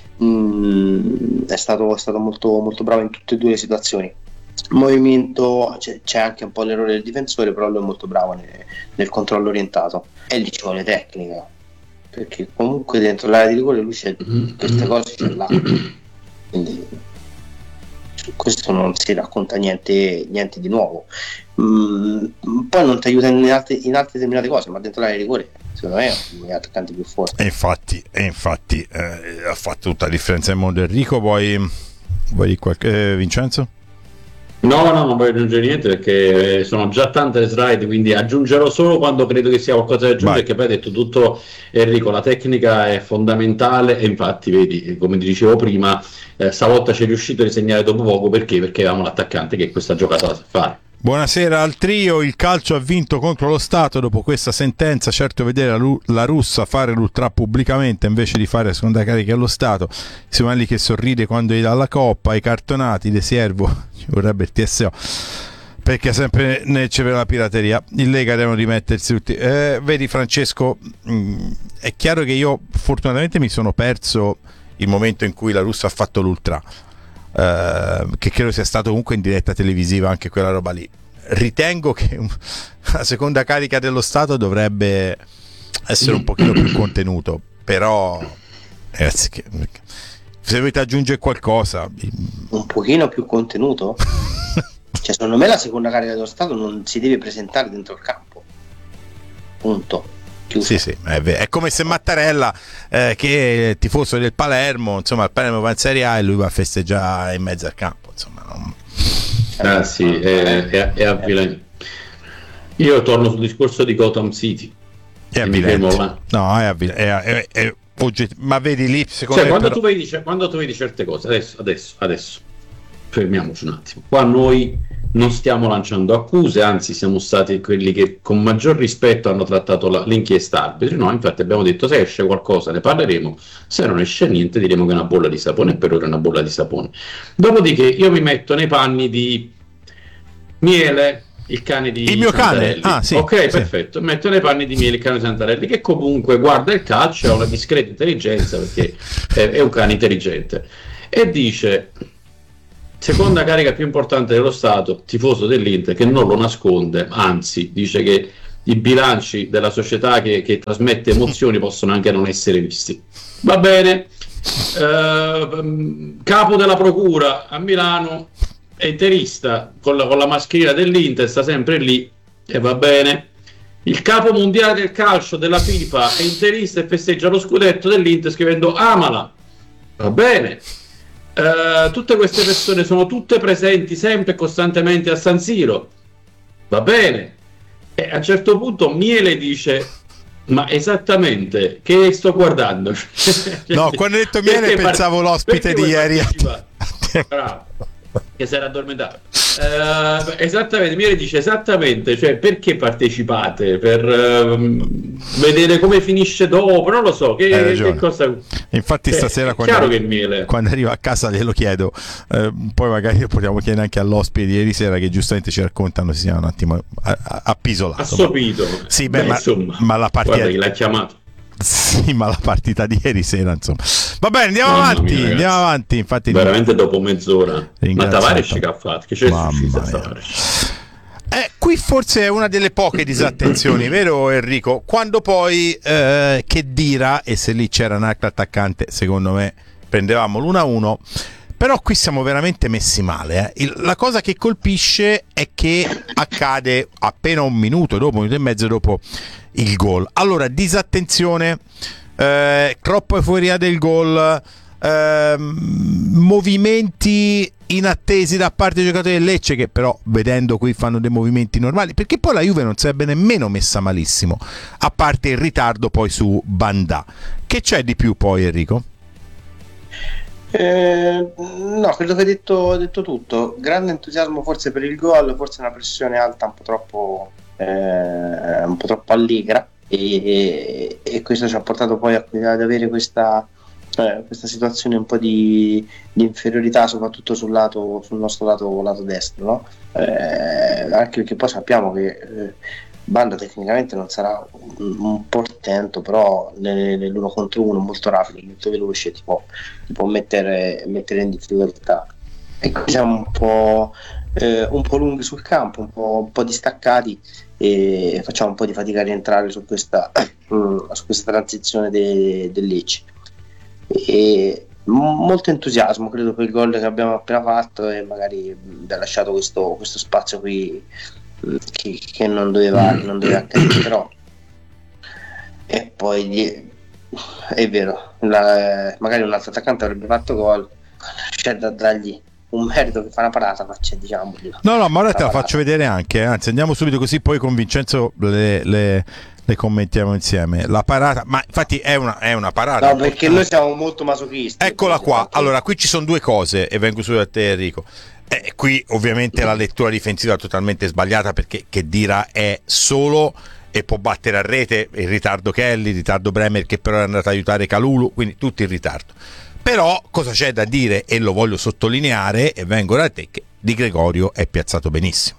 è stato molto, molto bravo in tutte e due le situazioni. Movimento, c'è anche un po' l'errore del difensore, però lui è molto bravo nel controllo orientato, e lì ci vuole tecnica, perché comunque dentro l'area di rigore lui c'è queste cose, ce l'ha, quindi su questo non si racconta niente di nuovo. Poi non ti aiuta in altre determinate cose, ma dentro l'area di rigore secondo me è uno degli attaccanti più forti, e infatti ha fatto tutta la differenza nel mondo. Enrico, vuoi Vincenzo? No, non voglio aggiungere niente, perché sono già tante le slide, quindi aggiungerò solo quando credo che sia qualcosa da aggiungere. Che poi ha detto tutto Enrico, la tecnica è fondamentale, e infatti vedi, come ti dicevo prima, stavolta ci è riuscito a risegnare dopo poco, perché avevamo l'attaccante che questa giocata la sa fare. Buonasera al trio. Il calcio ha vinto contro lo Stato dopo questa sentenza. Certo, vedere la russa fare l'ultra pubblicamente invece di fare seconda carica allo Stato. Siamo lì che sorride quando gli dà la coppa, i cartonati, De Siervo, ci vorrebbe il TSO, perché sempre c'è la pirateria. In Lega devono rimettersi tutti. Vedi Francesco, è chiaro che io fortunatamente mi sono perso il momento in cui la russa ha fatto l'ultra, che credo sia stato comunque in diretta televisiva anche quella roba lì. ritengo che la seconda carica dello Stato dovrebbe essere un pochino più contenuto, però ragazzi, se dovete aggiungere qualcosa, un pochino più contenuto, cioè secondo me la seconda carica dello Stato non si deve presentare dentro il campo, punto. Sì, è come se Mattarella, che è tifoso del Palermo, insomma il Palermo va in Serie A e lui va a festeggiare in mezzo al campo, insomma sì, è avvilente. Io torno sul discorso di Gotham City, è avvilente. No, è avvilente, è ma vedi lì, secondo me, quando tu vedi certe cose, adesso fermiamoci un attimo. Qua noi non stiamo lanciando accuse, anzi siamo stati quelli che con maggior rispetto hanno trattato l'inchiesta arbitri. No, infatti abbiamo detto: se esce qualcosa ne parleremo, se non esce niente diremo che è una bolla di sapone, e per ora è una bolla di sapone. Dopodiché io mi metto nei panni di Miele, il cane di il mio Santarelli. cane, sì, ok, sì. Perfetto, metto nei panni di Miele, il cane di Santarelli, che comunque guarda il calcio, ha una discreta intelligenza, perché è un cane intelligente, e dice: seconda carica più importante dello Stato, tifoso dell'Inter, che non lo nasconde, anzi dice che i bilanci della società che trasmette emozioni possono anche non essere visti. Va bene. Capo della procura a Milano è interista con la mascherina dell'Inter, sta sempre lì, e va bene. Il capo mondiale del calcio della FIFA è interista e festeggia lo scudetto dell'Inter scrivendo "amala", va bene. Tutte queste persone sono tutte presenti sempre e costantemente a San Siro, va bene. E a un certo punto Miele dice: ma esattamente che sto guardando? No, quando hai detto Miele pensavo l'ospite di ieri. Bravo, che si era addormentato. Esattamente, Miele dice esattamente, cioè perché partecipate? Per vedere come finisce dopo, non lo so, che cosa. Infatti stasera quando arrivo a casa glielo chiedo, poi magari lo potremmo chiedere anche all'ospite di ieri sera, che giustamente ci raccontano, si sia un attimo appisolato, assopito. Sì, ma la partita, guarda chi l'ha chiamato. Sì, ma la partita di ieri sera, insomma. Va bene, andiamo avanti. Infatti, veramente dopo mezz'ora. Ma Tavares che ha fatto? Che c'è successo a Tavares? Qui forse è una delle poche disattenzioni, vero Enrico? Quando poi che dira, e se lì c'era un altro attaccante, secondo me prendevamo l'1-1. Però qui siamo veramente messi male. La cosa che colpisce è che accade appena un minuto e mezzo dopo il gol. Allora, disattenzione, troppa euforia del gol, movimenti inattesi da parte dei giocatori del Lecce, che però vedendo qui fanno dei movimenti normali, perché poi la Juve non sarebbe nemmeno messa malissimo, a parte il ritardo poi su Bandà. Che c'è di più poi, Enrico? No, credo che hai detto tutto. Grande entusiasmo forse per il gol, forse una pressione alta un po' troppo allegra, e questo ci ha portato poi ad avere questa situazione un po' di inferiorità, soprattutto sul nostro lato destro, no? Anche perché poi sappiamo che Banda tecnicamente non sarà un portento, però nell'uno contro uno molto rapido, molto veloce, ti può mettere in difficoltà. E qui siamo un po' lunghi sul campo, un po' distaccati, e facciamo un po' di fatica a rientrare su questa transizione del Lecce. E molto entusiasmo, credo, per il gol che abbiamo appena fatto, e magari ha lasciato questo spazio qui che non doveva accadere, però. E poi è vero, magari un altro attaccante avrebbe fatto gol, c'è da dargli un merito che fa una parata, ma c'è, diciamo. No, ma ora te la faccio vedere anche, anzi andiamo subito, così poi con Vincenzo le commentiamo insieme. La parata, ma infatti è una parata. No, perché noi siamo molto masochisti. Eccola qua. Allora, qui ci sono due cose, e vengo subito a te, Enrico. Qui ovviamente la lettura difensiva è totalmente sbagliata, perché Khedira è solo e può battere a rete, il ritardo Kelly, il ritardo Bremer, che però è andato a aiutare Kalulu, quindi tutto in ritardo. Però cosa c'è da dire, e lo voglio sottolineare, e vengo da te, che Di Gregorio è piazzato benissimo.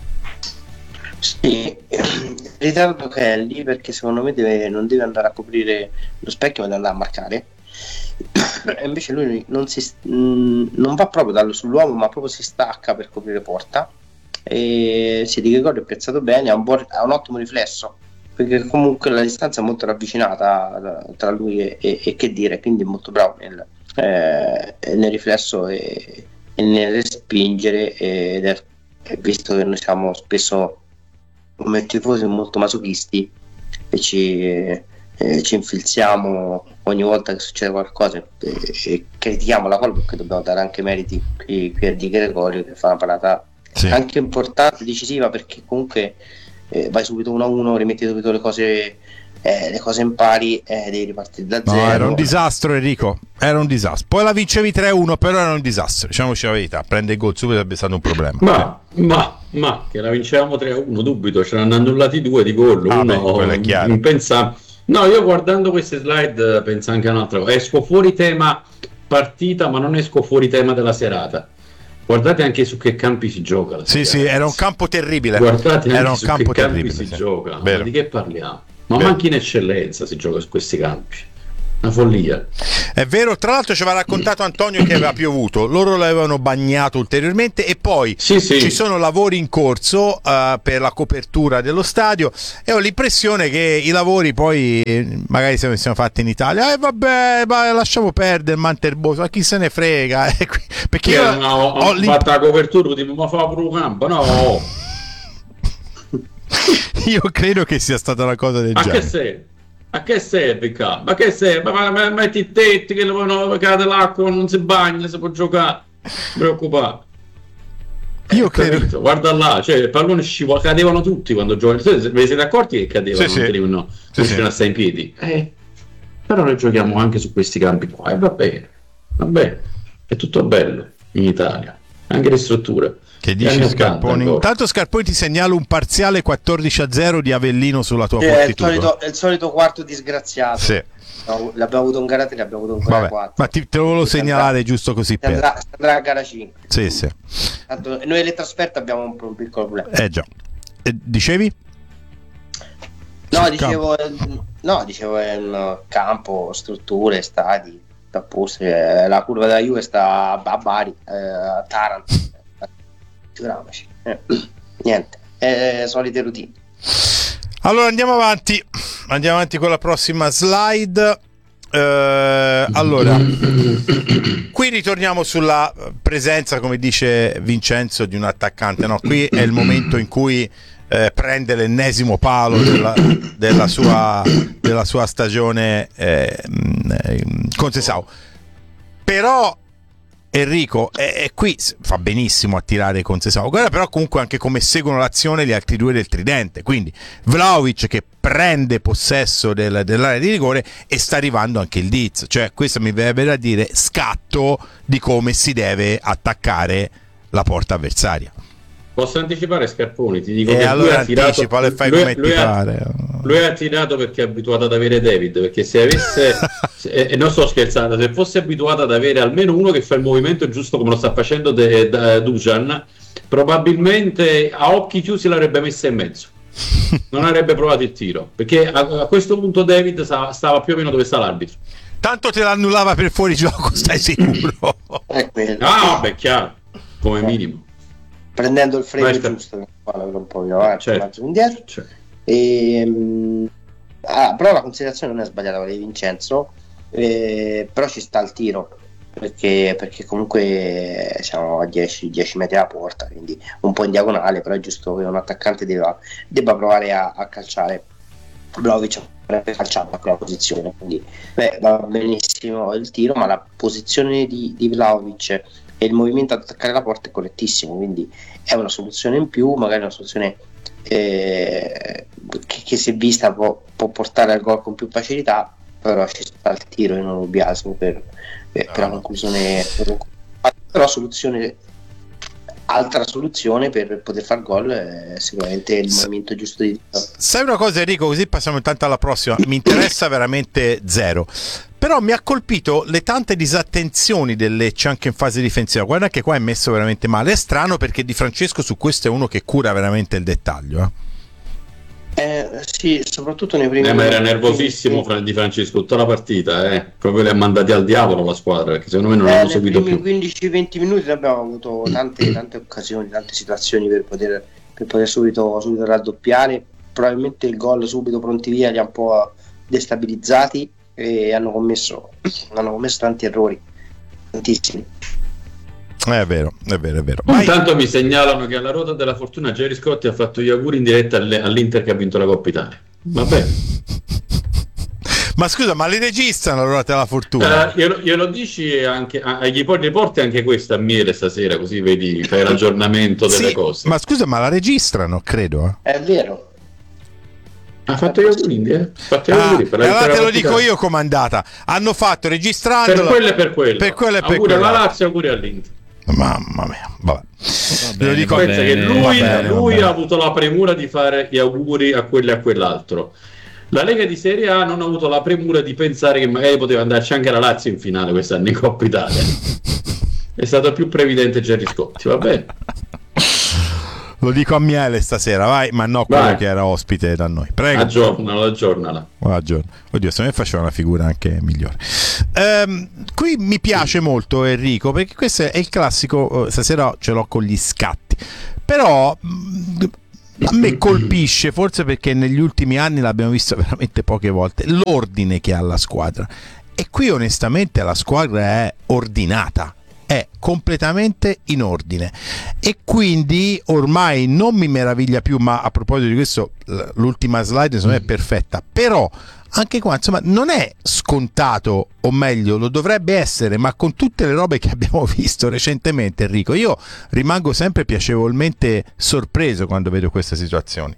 Sì, ritardo Kelly, perché secondo me non deve andare a coprire lo specchio, ma deve andare a marcare, e invece lui non va proprio sull'uomo, ma proprio si stacca per coprire porta, e Di Gregorio è piazzato bene, ha un ottimo riflesso, perché comunque la distanza è molto ravvicinata tra lui e che dire, quindi è molto bravo nel riflesso e nel respingere, ed è visto che noi siamo spesso come tifosi molto masochisti e ci infilziamo ogni volta che succede qualcosa e critichiamo la palla, perché dobbiamo dare anche meriti qui a Di Gregorio, che fa una parata anche importante, decisiva, perché comunque vai subito 1-1, rimetti subito le cose in pari, devi ripartire da zero. Era un disastro, Enrico, era un disastro. Poi la vincevi 3-1, però era un disastro, diciamoci la verità. Prende il gol subito sarebbe stato un problema. Ma che la vincevamo 3-1, dubito, ce l'hanno annullati 2 di gol, uno impensabile. No, io guardando queste slide penso anche a un'altra cosa. Esco fuori tema partita, ma non esco fuori tema della serata. Guardate anche su che campi si gioca. Sì, era un campo terribile. Guardate era anche un su campo che campi terribile, si gioca. Vero. Ma di che parliamo? Ma manchi in eccellenza si gioca su questi campi. Una follia. È vero, tra l'altro ci aveva raccontato Antonio che aveva piovuto, loro l'avevano bagnato ulteriormente e poi ci sono lavori in corso per la copertura dello stadio e ho l'impressione che i lavori poi magari se siamo fatti in Italia vabbè, lasciamo perdere Manterboso, chi se ne frega, perché io ho fatto la copertura, ma fa pure un campo, no. Io credo che sia stata una cosa del genere. A che serve? Ma che serve? Ma metti i tetti che non cade l'acqua, non si bagna, si può giocare. Preoccupare. Io credo. Guarda là, cioè il pallone cadevano tutti quando giocavano. Vi siete accorti che cadevano? Non ce la stai in piedi. Però noi giochiamo anche su questi campi qua. E va bene. È tutto bello in Italia. Anche le strutture. Che dici Scarponi? Intanto Scarponi ti segnalo un parziale 14-0 di Avellino sulla tua fortitudo. È il solito quarto disgraziato. Sì. No, l'abbiamo avuto in gara 3, l'abbiamo avuto in gara 4. Ma te lo volevo segnalare giusto così andrà a gara 5. Sì. Tanto, noi le trasferte abbiamo un piccolo problema. Già. Dicevi? No, dicevo in campo, strutture, stadi, la curva della Juve sta a Bari, a Taranto. Figuriamoci. Niente, solite routine. Allora andiamo avanti con la prossima slide. Allora qui ritorniamo sulla presenza, come dice Vincenzo, di un attaccante, no? Qui è il momento in cui prende l'ennesimo palo della sua stagione con Sessao. Però Enrico qui fa benissimo a tirare con Sessao, guarda però comunque anche come seguono l'azione gli altri due del tridente, quindi Vlahovic che prende possesso dell'area di rigore e sta arrivando anche il Diz, cioè questo mi verrebbe da dire scatto di come si deve attaccare la porta avversaria. Posso anticipare Scarponi? Ti dico che allora anticipalo e fai come ti pare. Lui ha tirato perché è abituato ad avere David, perché se avesse e non sto scherzando, se fosse abituato ad avere almeno uno che fa il movimento giusto come lo sta facendo Dusan, probabilmente a occhi chiusi l'avrebbe messa in mezzo, non avrebbe provato il tiro, perché a questo punto David stava più o meno dove sta l'arbitro. Tanto te l'annullava per fuorigioco, stai sicuro? Vabbè, chiaro, come minimo, prendendo il frame giusto, un po' avanti, indietro. Però la considerazione non è sbagliata quella di Vincenzo, però ci sta il tiro, perché comunque siamo a 10 metri dalla porta, quindi un po' in diagonale, però è giusto che un attaccante debba provare a calciare. Vlahovic avrebbe calciato a quella posizione, quindi va benissimo il tiro, ma la posizione di Vlahovic e il movimento ad attaccare la porta è correttissimo, quindi è una soluzione in più, magari una soluzione che se vista può portare al gol con più facilità, però ci sta il tiro e non lo biasimo per la conclusione. Però altra soluzione per poter far gol è sicuramente il movimento giusto di tiro. Sai una cosa Enrico, così passiamo intanto alla prossima, mi interessa veramente zero, però mi ha colpito le tante disattenzioni del Lecce anche in fase difensiva. Guarda che qua è messo veramente male, è strano perché Di Francesco su questo è uno che cura veramente il dettaglio. Sì, soprattutto nei primi ma era nervosissimo di Francesco tutta la partita, proprio li ha mandati al diavolo la squadra, perché secondo me non hanno seguito più. Nei primi 15-20 minuti abbiamo avuto tante occasioni, tante situazioni per poter subito raddoppiare. Probabilmente il gol subito pronti via li ha un po' destabilizzati e hanno commesso tanti errori, tantissimi. È vero. Intanto mi segnalano che alla ruota della fortuna Gerry Scotti ha fatto gli auguri in diretta all'Inter che ha vinto la Coppa Italia. Va bene. Ma scusa, ma li registrano la ruota della fortuna? Glielo dici anche agli porti anche questa a Miele stasera, così vedi, fai l'aggiornamento delle cose. Ma scusa, ma la registrano, credo. È vero. Ha fatto gli auguri in diretta? Allora te lo dico io, comandata. Hanno fatto registrando per quello e per quello. Per quello e per auguri quello. alla Lazio, auguri all'Inter. Mamma mia, vabbè. Lo dico pensa che lui ha avuto la premura di fare gli auguri a quello e a quell'altro. La Lega di Serie A non ha avuto la premura di pensare che magari poteva andarci anche la Lazio in finale quest'anno in Coppa Italia. È stato più previdente Gerry Scotti, va bene. Lo dico a Miele stasera, vai, ma no, quello che era ospite da noi. Prego. Aggiornala. Oddio, se me faceva una figura anche migliore. Qui mi piace molto Enrico, perché questo è il classico, stasera ce l'ho con gli scatti. Però a me colpisce, forse perché negli ultimi anni l'abbiamo visto veramente poche volte, l'ordine che ha la squadra. E qui onestamente la squadra è ordinata. È completamente in ordine e quindi ormai non mi meraviglia più, ma a proposito di questo l'ultima slide insomma è perfetta, però anche qua insomma non è scontato, o meglio lo dovrebbe essere, ma con tutte le robe che abbiamo visto recentemente Enrico, io rimango sempre piacevolmente sorpreso quando vedo queste situazioni.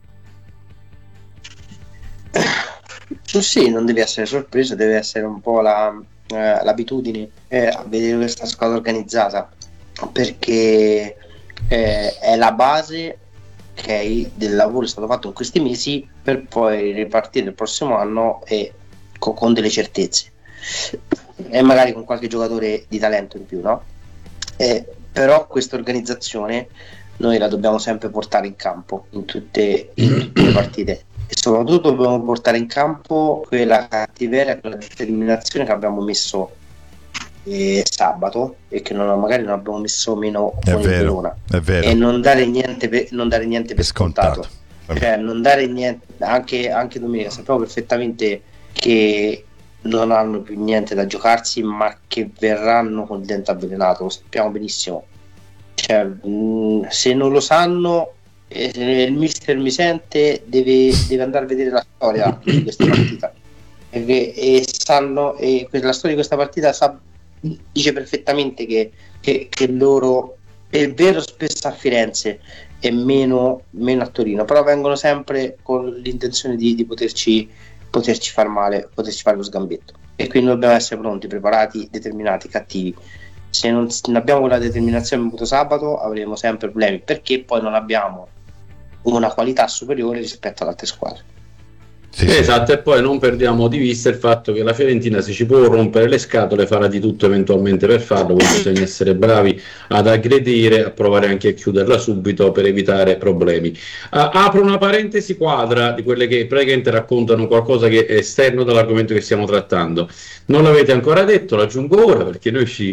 Sì, non deve essere sorpresa, deve essere un po' l'abitudine a vedere questa squadra organizzata, perché è la base del lavoro che è stato fatto in questi mesi per poi ripartire il prossimo anno e con delle certezze e magari con qualche giocatore di talento in più, no? Però questa organizzazione noi la dobbiamo sempre portare in campo in tutte le partite. E soprattutto dobbiamo portare in campo quella cattiveria, quella determinazione che abbiamo messo sabato e che magari non abbiamo messo meno con il Verona, e non dare niente per scontato. Cioè non dare niente, anche domenica sappiamo perfettamente che non hanno più niente da giocarsi, ma che verranno con il dente avvelenato, lo sappiamo benissimo. Cioè, se non lo sanno, il mister mi sente, deve andare a vedere la storia di questa partita e la storia di questa partita dice perfettamente che loro è vero spesso a Firenze e meno a Torino, però vengono sempre con l'intenzione di poterci far male, poterci fare lo sgambetto, e quindi dobbiamo essere pronti, preparati, determinati, cattivi. Se non abbiamo quella determinazione avuto sabato avremo sempre problemi, perché poi non abbiamo una qualità superiore rispetto alle altre squadre. Sì. Esatto, e poi non perdiamo di vista il fatto che la Fiorentina, se ci può rompere le scatole, farà di tutto eventualmente per farlo, quindi bisogna essere bravi ad aggredire, a provare anche a chiuderla subito per evitare problemi. Apro una parentesi quadra di quelle che praticamente raccontano qualcosa che è esterno dall'argomento che stiamo trattando. Non l'avete ancora detto, l'aggiungo ora perché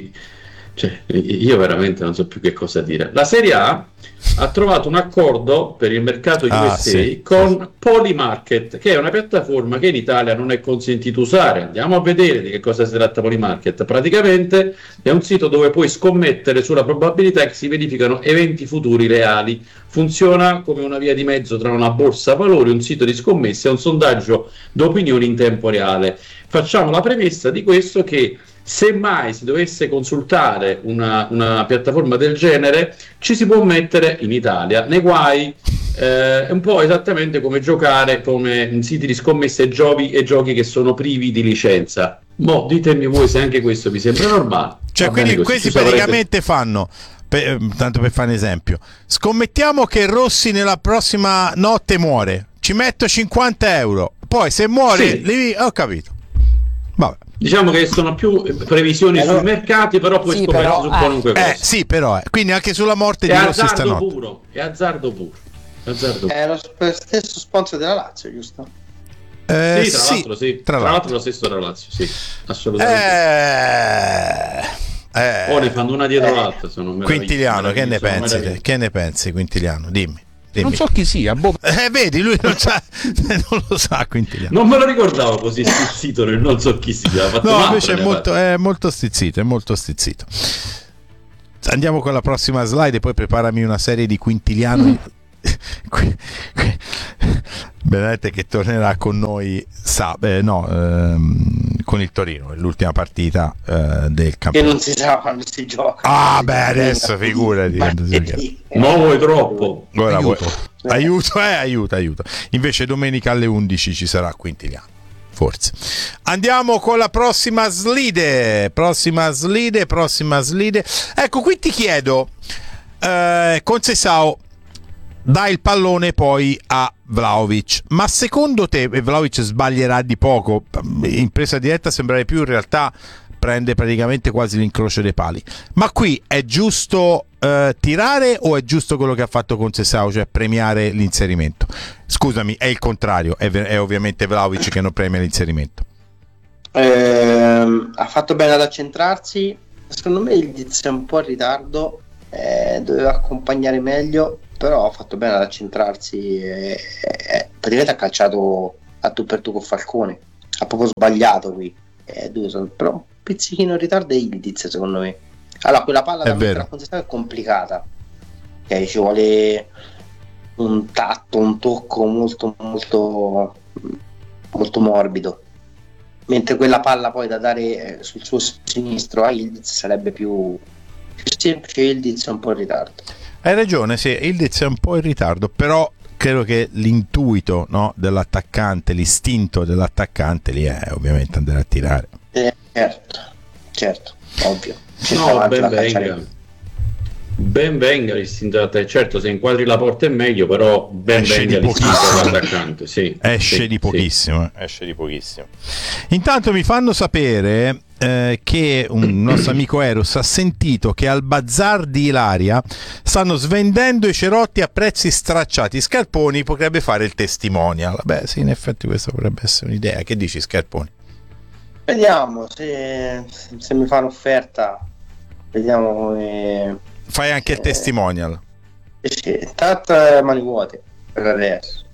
io veramente non so più che cosa dire. La Serie A ha trovato un accordo per il mercato USA con Polymarket, che è una piattaforma che in Italia non è consentito usare. Andiamo a vedere di che cosa si tratta Polymarket. Praticamente è un sito dove puoi scommettere sulla probabilità che si verificano eventi futuri reali. Funziona come una via di mezzo tra una borsa valori, un sito di scommesse e un sondaggio d'opinioni in tempo reale. Facciamo la premessa di questo, che se mai si dovesse consultare una piattaforma del genere, ci si può mettere in Italia nei guai. È un po' esattamente come giocare come in siti di scommesse e giochi che sono privi di licenza. Ditemi voi se anche questo vi sembra normale. Cioè, quindi questi praticamente fanno, tanto per fare un esempio, scommettiamo che Rossi nella prossima notte muore, ci metto 50 euro, poi se muore ho capito. Vabbè. Diciamo che sono più previsioni sui mercati, però poi scommettere su qualunque cosa. Sì, però quindi anche sulla morte di Rossi stanotte. È azzardo puro. È lo stesso sponsor della Lazio, giusto? Tra l'altro lo stesso della Lazio, sì, assolutamente. O ne fanno una dietro l'altra. Quintiliano, che ne pensi? Che ne pensi, Quintiliano? Dimmi. Non so chi sia, vedi, lui non lo sa, Quintiliano. Non me lo ricordavo così stizzito nel non so chi sia. No, invece è molto stizzito, Andiamo con la prossima slide e poi preparami una serie di Quintiliano. Vedete che tornerà con noi con il Torino, l'ultima partita del campionato. Che non si sa quando si gioca. Adesso figurati. No, vuoi troppo. Aiuto. Invece domenica alle 11 ci sarà Quintiliano. Forse. Andiamo con la prossima slide. Ecco, qui ti chiedo, Conceição dà il pallone poi a Vlahovic, ma secondo te Vlahovic sbaglierà di poco? In presa diretta sembrare più, in realtà prende praticamente quasi l'incrocio dei pali. Ma qui è giusto tirare o è giusto quello che ha fatto Conceição, cioè premiare l'inserimento? Scusami, è il contrario, è ovviamente Vlahovic che non premia l'inserimento. Ha fatto bene ad accentrarsi, secondo me il Diz è un po' in ritardo, doveva accompagnare meglio, però ha fatto bene ad accentrarsi e praticamente ha calciato a tu per tu con Falcone, ha proprio sbagliato qui, però un pizzichino in ritardo è Ildiz, secondo me. Allora, quella palla da mettere a Conceição è complicata, okay, ci vuole un tatto, un tocco molto molto molto morbido, mentre quella palla poi da dare sul suo sinistro a Ildiz sarebbe più semplice. Ildiz è un po' in ritardo. Hai ragione, sì, Ildiz è un po' in ritardo, però credo che l'intuito, no, dell'attaccante, l'istinto dell'attaccante lì è ovviamente andare a tirare. Certo, ovvio. No, ben venga l'istinto dell'attaccante. Certo, se inquadri la porta è meglio, però ben venga l'istinto dell'attaccante. Sì, esce di pochissimo. Intanto mi fanno sapere che un nostro amico Eros ha sentito che al bazar di Ilaria stanno svendendo i cerotti a prezzi stracciati. Scarponi potrebbe fare il testimonial. Beh, sì, in effetti questa potrebbe essere un'idea. Che dici, Scarponi? Vediamo se mi fa un'offerta, vediamo come... Fai anche il testimonial. Sì, tanto mani vuote per adesso.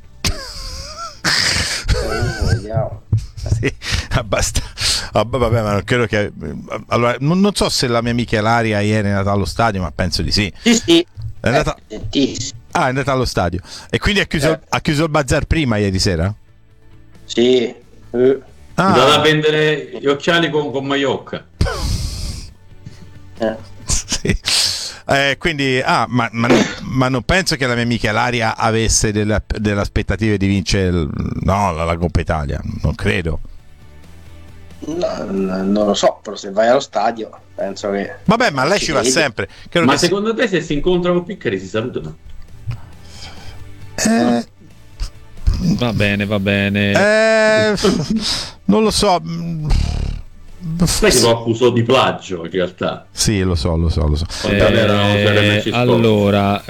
Vediamo. Sì, abbastanza. Vabbè, ma non credo che. Allora, non so se la mia amica Ilaria ieri è andata allo stadio, ma penso di sì. Sì. È andata... è andata allo stadio. E quindi ha chiuso il bazar prima ieri sera? Sì. Andata a vendere gli occhiali con Maiocca. Sì. Quindi ma non penso che la mia amica Ilaria avesse delle aspettative di vincere la Coppa Italia, non credo. No, non lo so, però se vai allo stadio penso che... Vabbè, ma lei ci va sempre. Ma secondo te se si incontrano Piccari si salutano? Va bene. Non lo so. Sai che lo accusò di plagio in realtà. Sì, lo so. Allora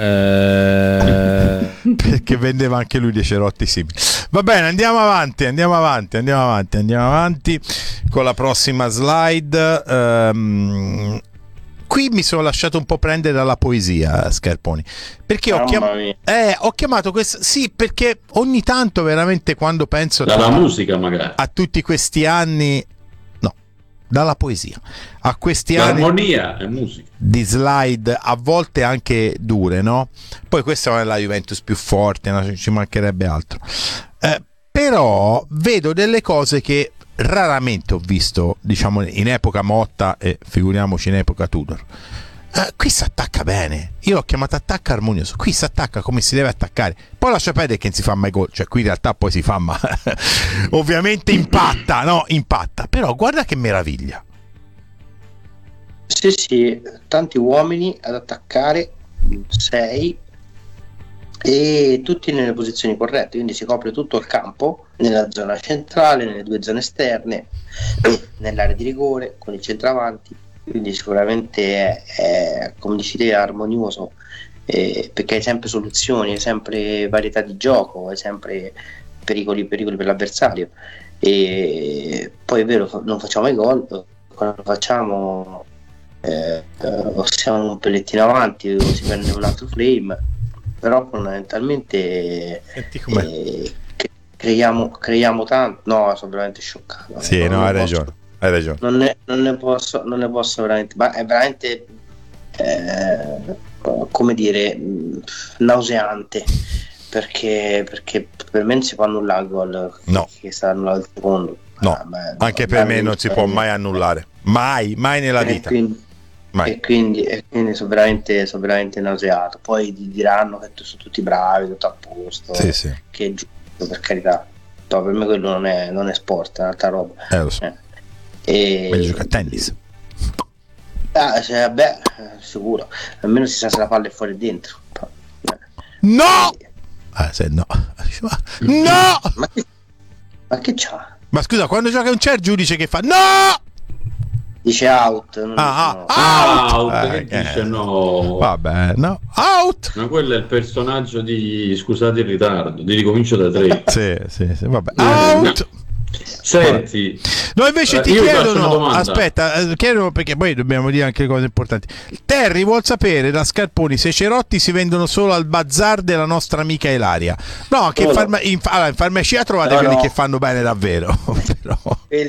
perché vendeva anche lui dei cerotti simili. Va bene, andiamo avanti con la prossima slide. Qui mi sono lasciato un po' prendere dalla poesia, Scarponi, perché ho chiamato questo, sì, perché ogni tanto veramente quando penso dalla musica magari a tutti questi anni, dalla poesia a questi l'armonia è musica di slide a volte anche dure, no? Poi questa è la Juventus più forte, no? Ci mancherebbe altro, però vedo delle cose che raramente ho visto, diciamo, in epoca Motta e figuriamoci in epoca Tudor. Qui si attacca bene, io l'ho chiamato attacco armonioso, qui si attacca come si deve attaccare, poi lascia perdere che non si fa mai gol, cioè qui in realtà poi si fa, ma ovviamente impatta, però guarda che meraviglia. Sì, tanti uomini ad attaccare, 6 e tutti nelle posizioni corrette, quindi si copre tutto il campo, nella zona centrale, nelle due zone esterne, nell'area di rigore, con il centravanti. Quindi sicuramente è come dici te, armonioso perché hai sempre soluzioni, hai sempre varietà di gioco, hai sempre pericoli per l'avversario, e poi è vero, non facciamo i gol, quando facciamo o siamo un pellettino avanti o si prende un altro frame, però fondamentalmente creiamo tanto. No, sono veramente scioccato. Sì, no, hai ragione. Non ne posso veramente, ma è veramente come dire, nauseante, perché per me non si può annullare il gol, che sta annullato il secondo. Anche per me non si può mai annullare, mai nella vita. E quindi sono veramente nauseato. Poi diranno che sono tutti bravi, tutto a posto, sì. Che è giusto, per carità. No, per me quello non è sport, è un'altra roba. Lo so. Meglio giocare a tennis. Sicuro, almeno si sa se la palla è fuori e dentro. No! No! Ma che c'ha? Ma scusa, quando gioca un CER, giudice che fa no! Dice out. Out! Che dice no? Vabbè, no. Out! Ma quello è il personaggio di Scusate il ritardo, di Ricomincio da 3. Sì, vabbè. Out! Senti, no, invece ti chiedono perché poi dobbiamo dire anche le cose importanti. Terry vuol sapere da Scarponi se i cerotti si vendono solo al bazar della nostra amica Ilaria. No, che in farmacia trovate quelli che fanno bene davvero. Però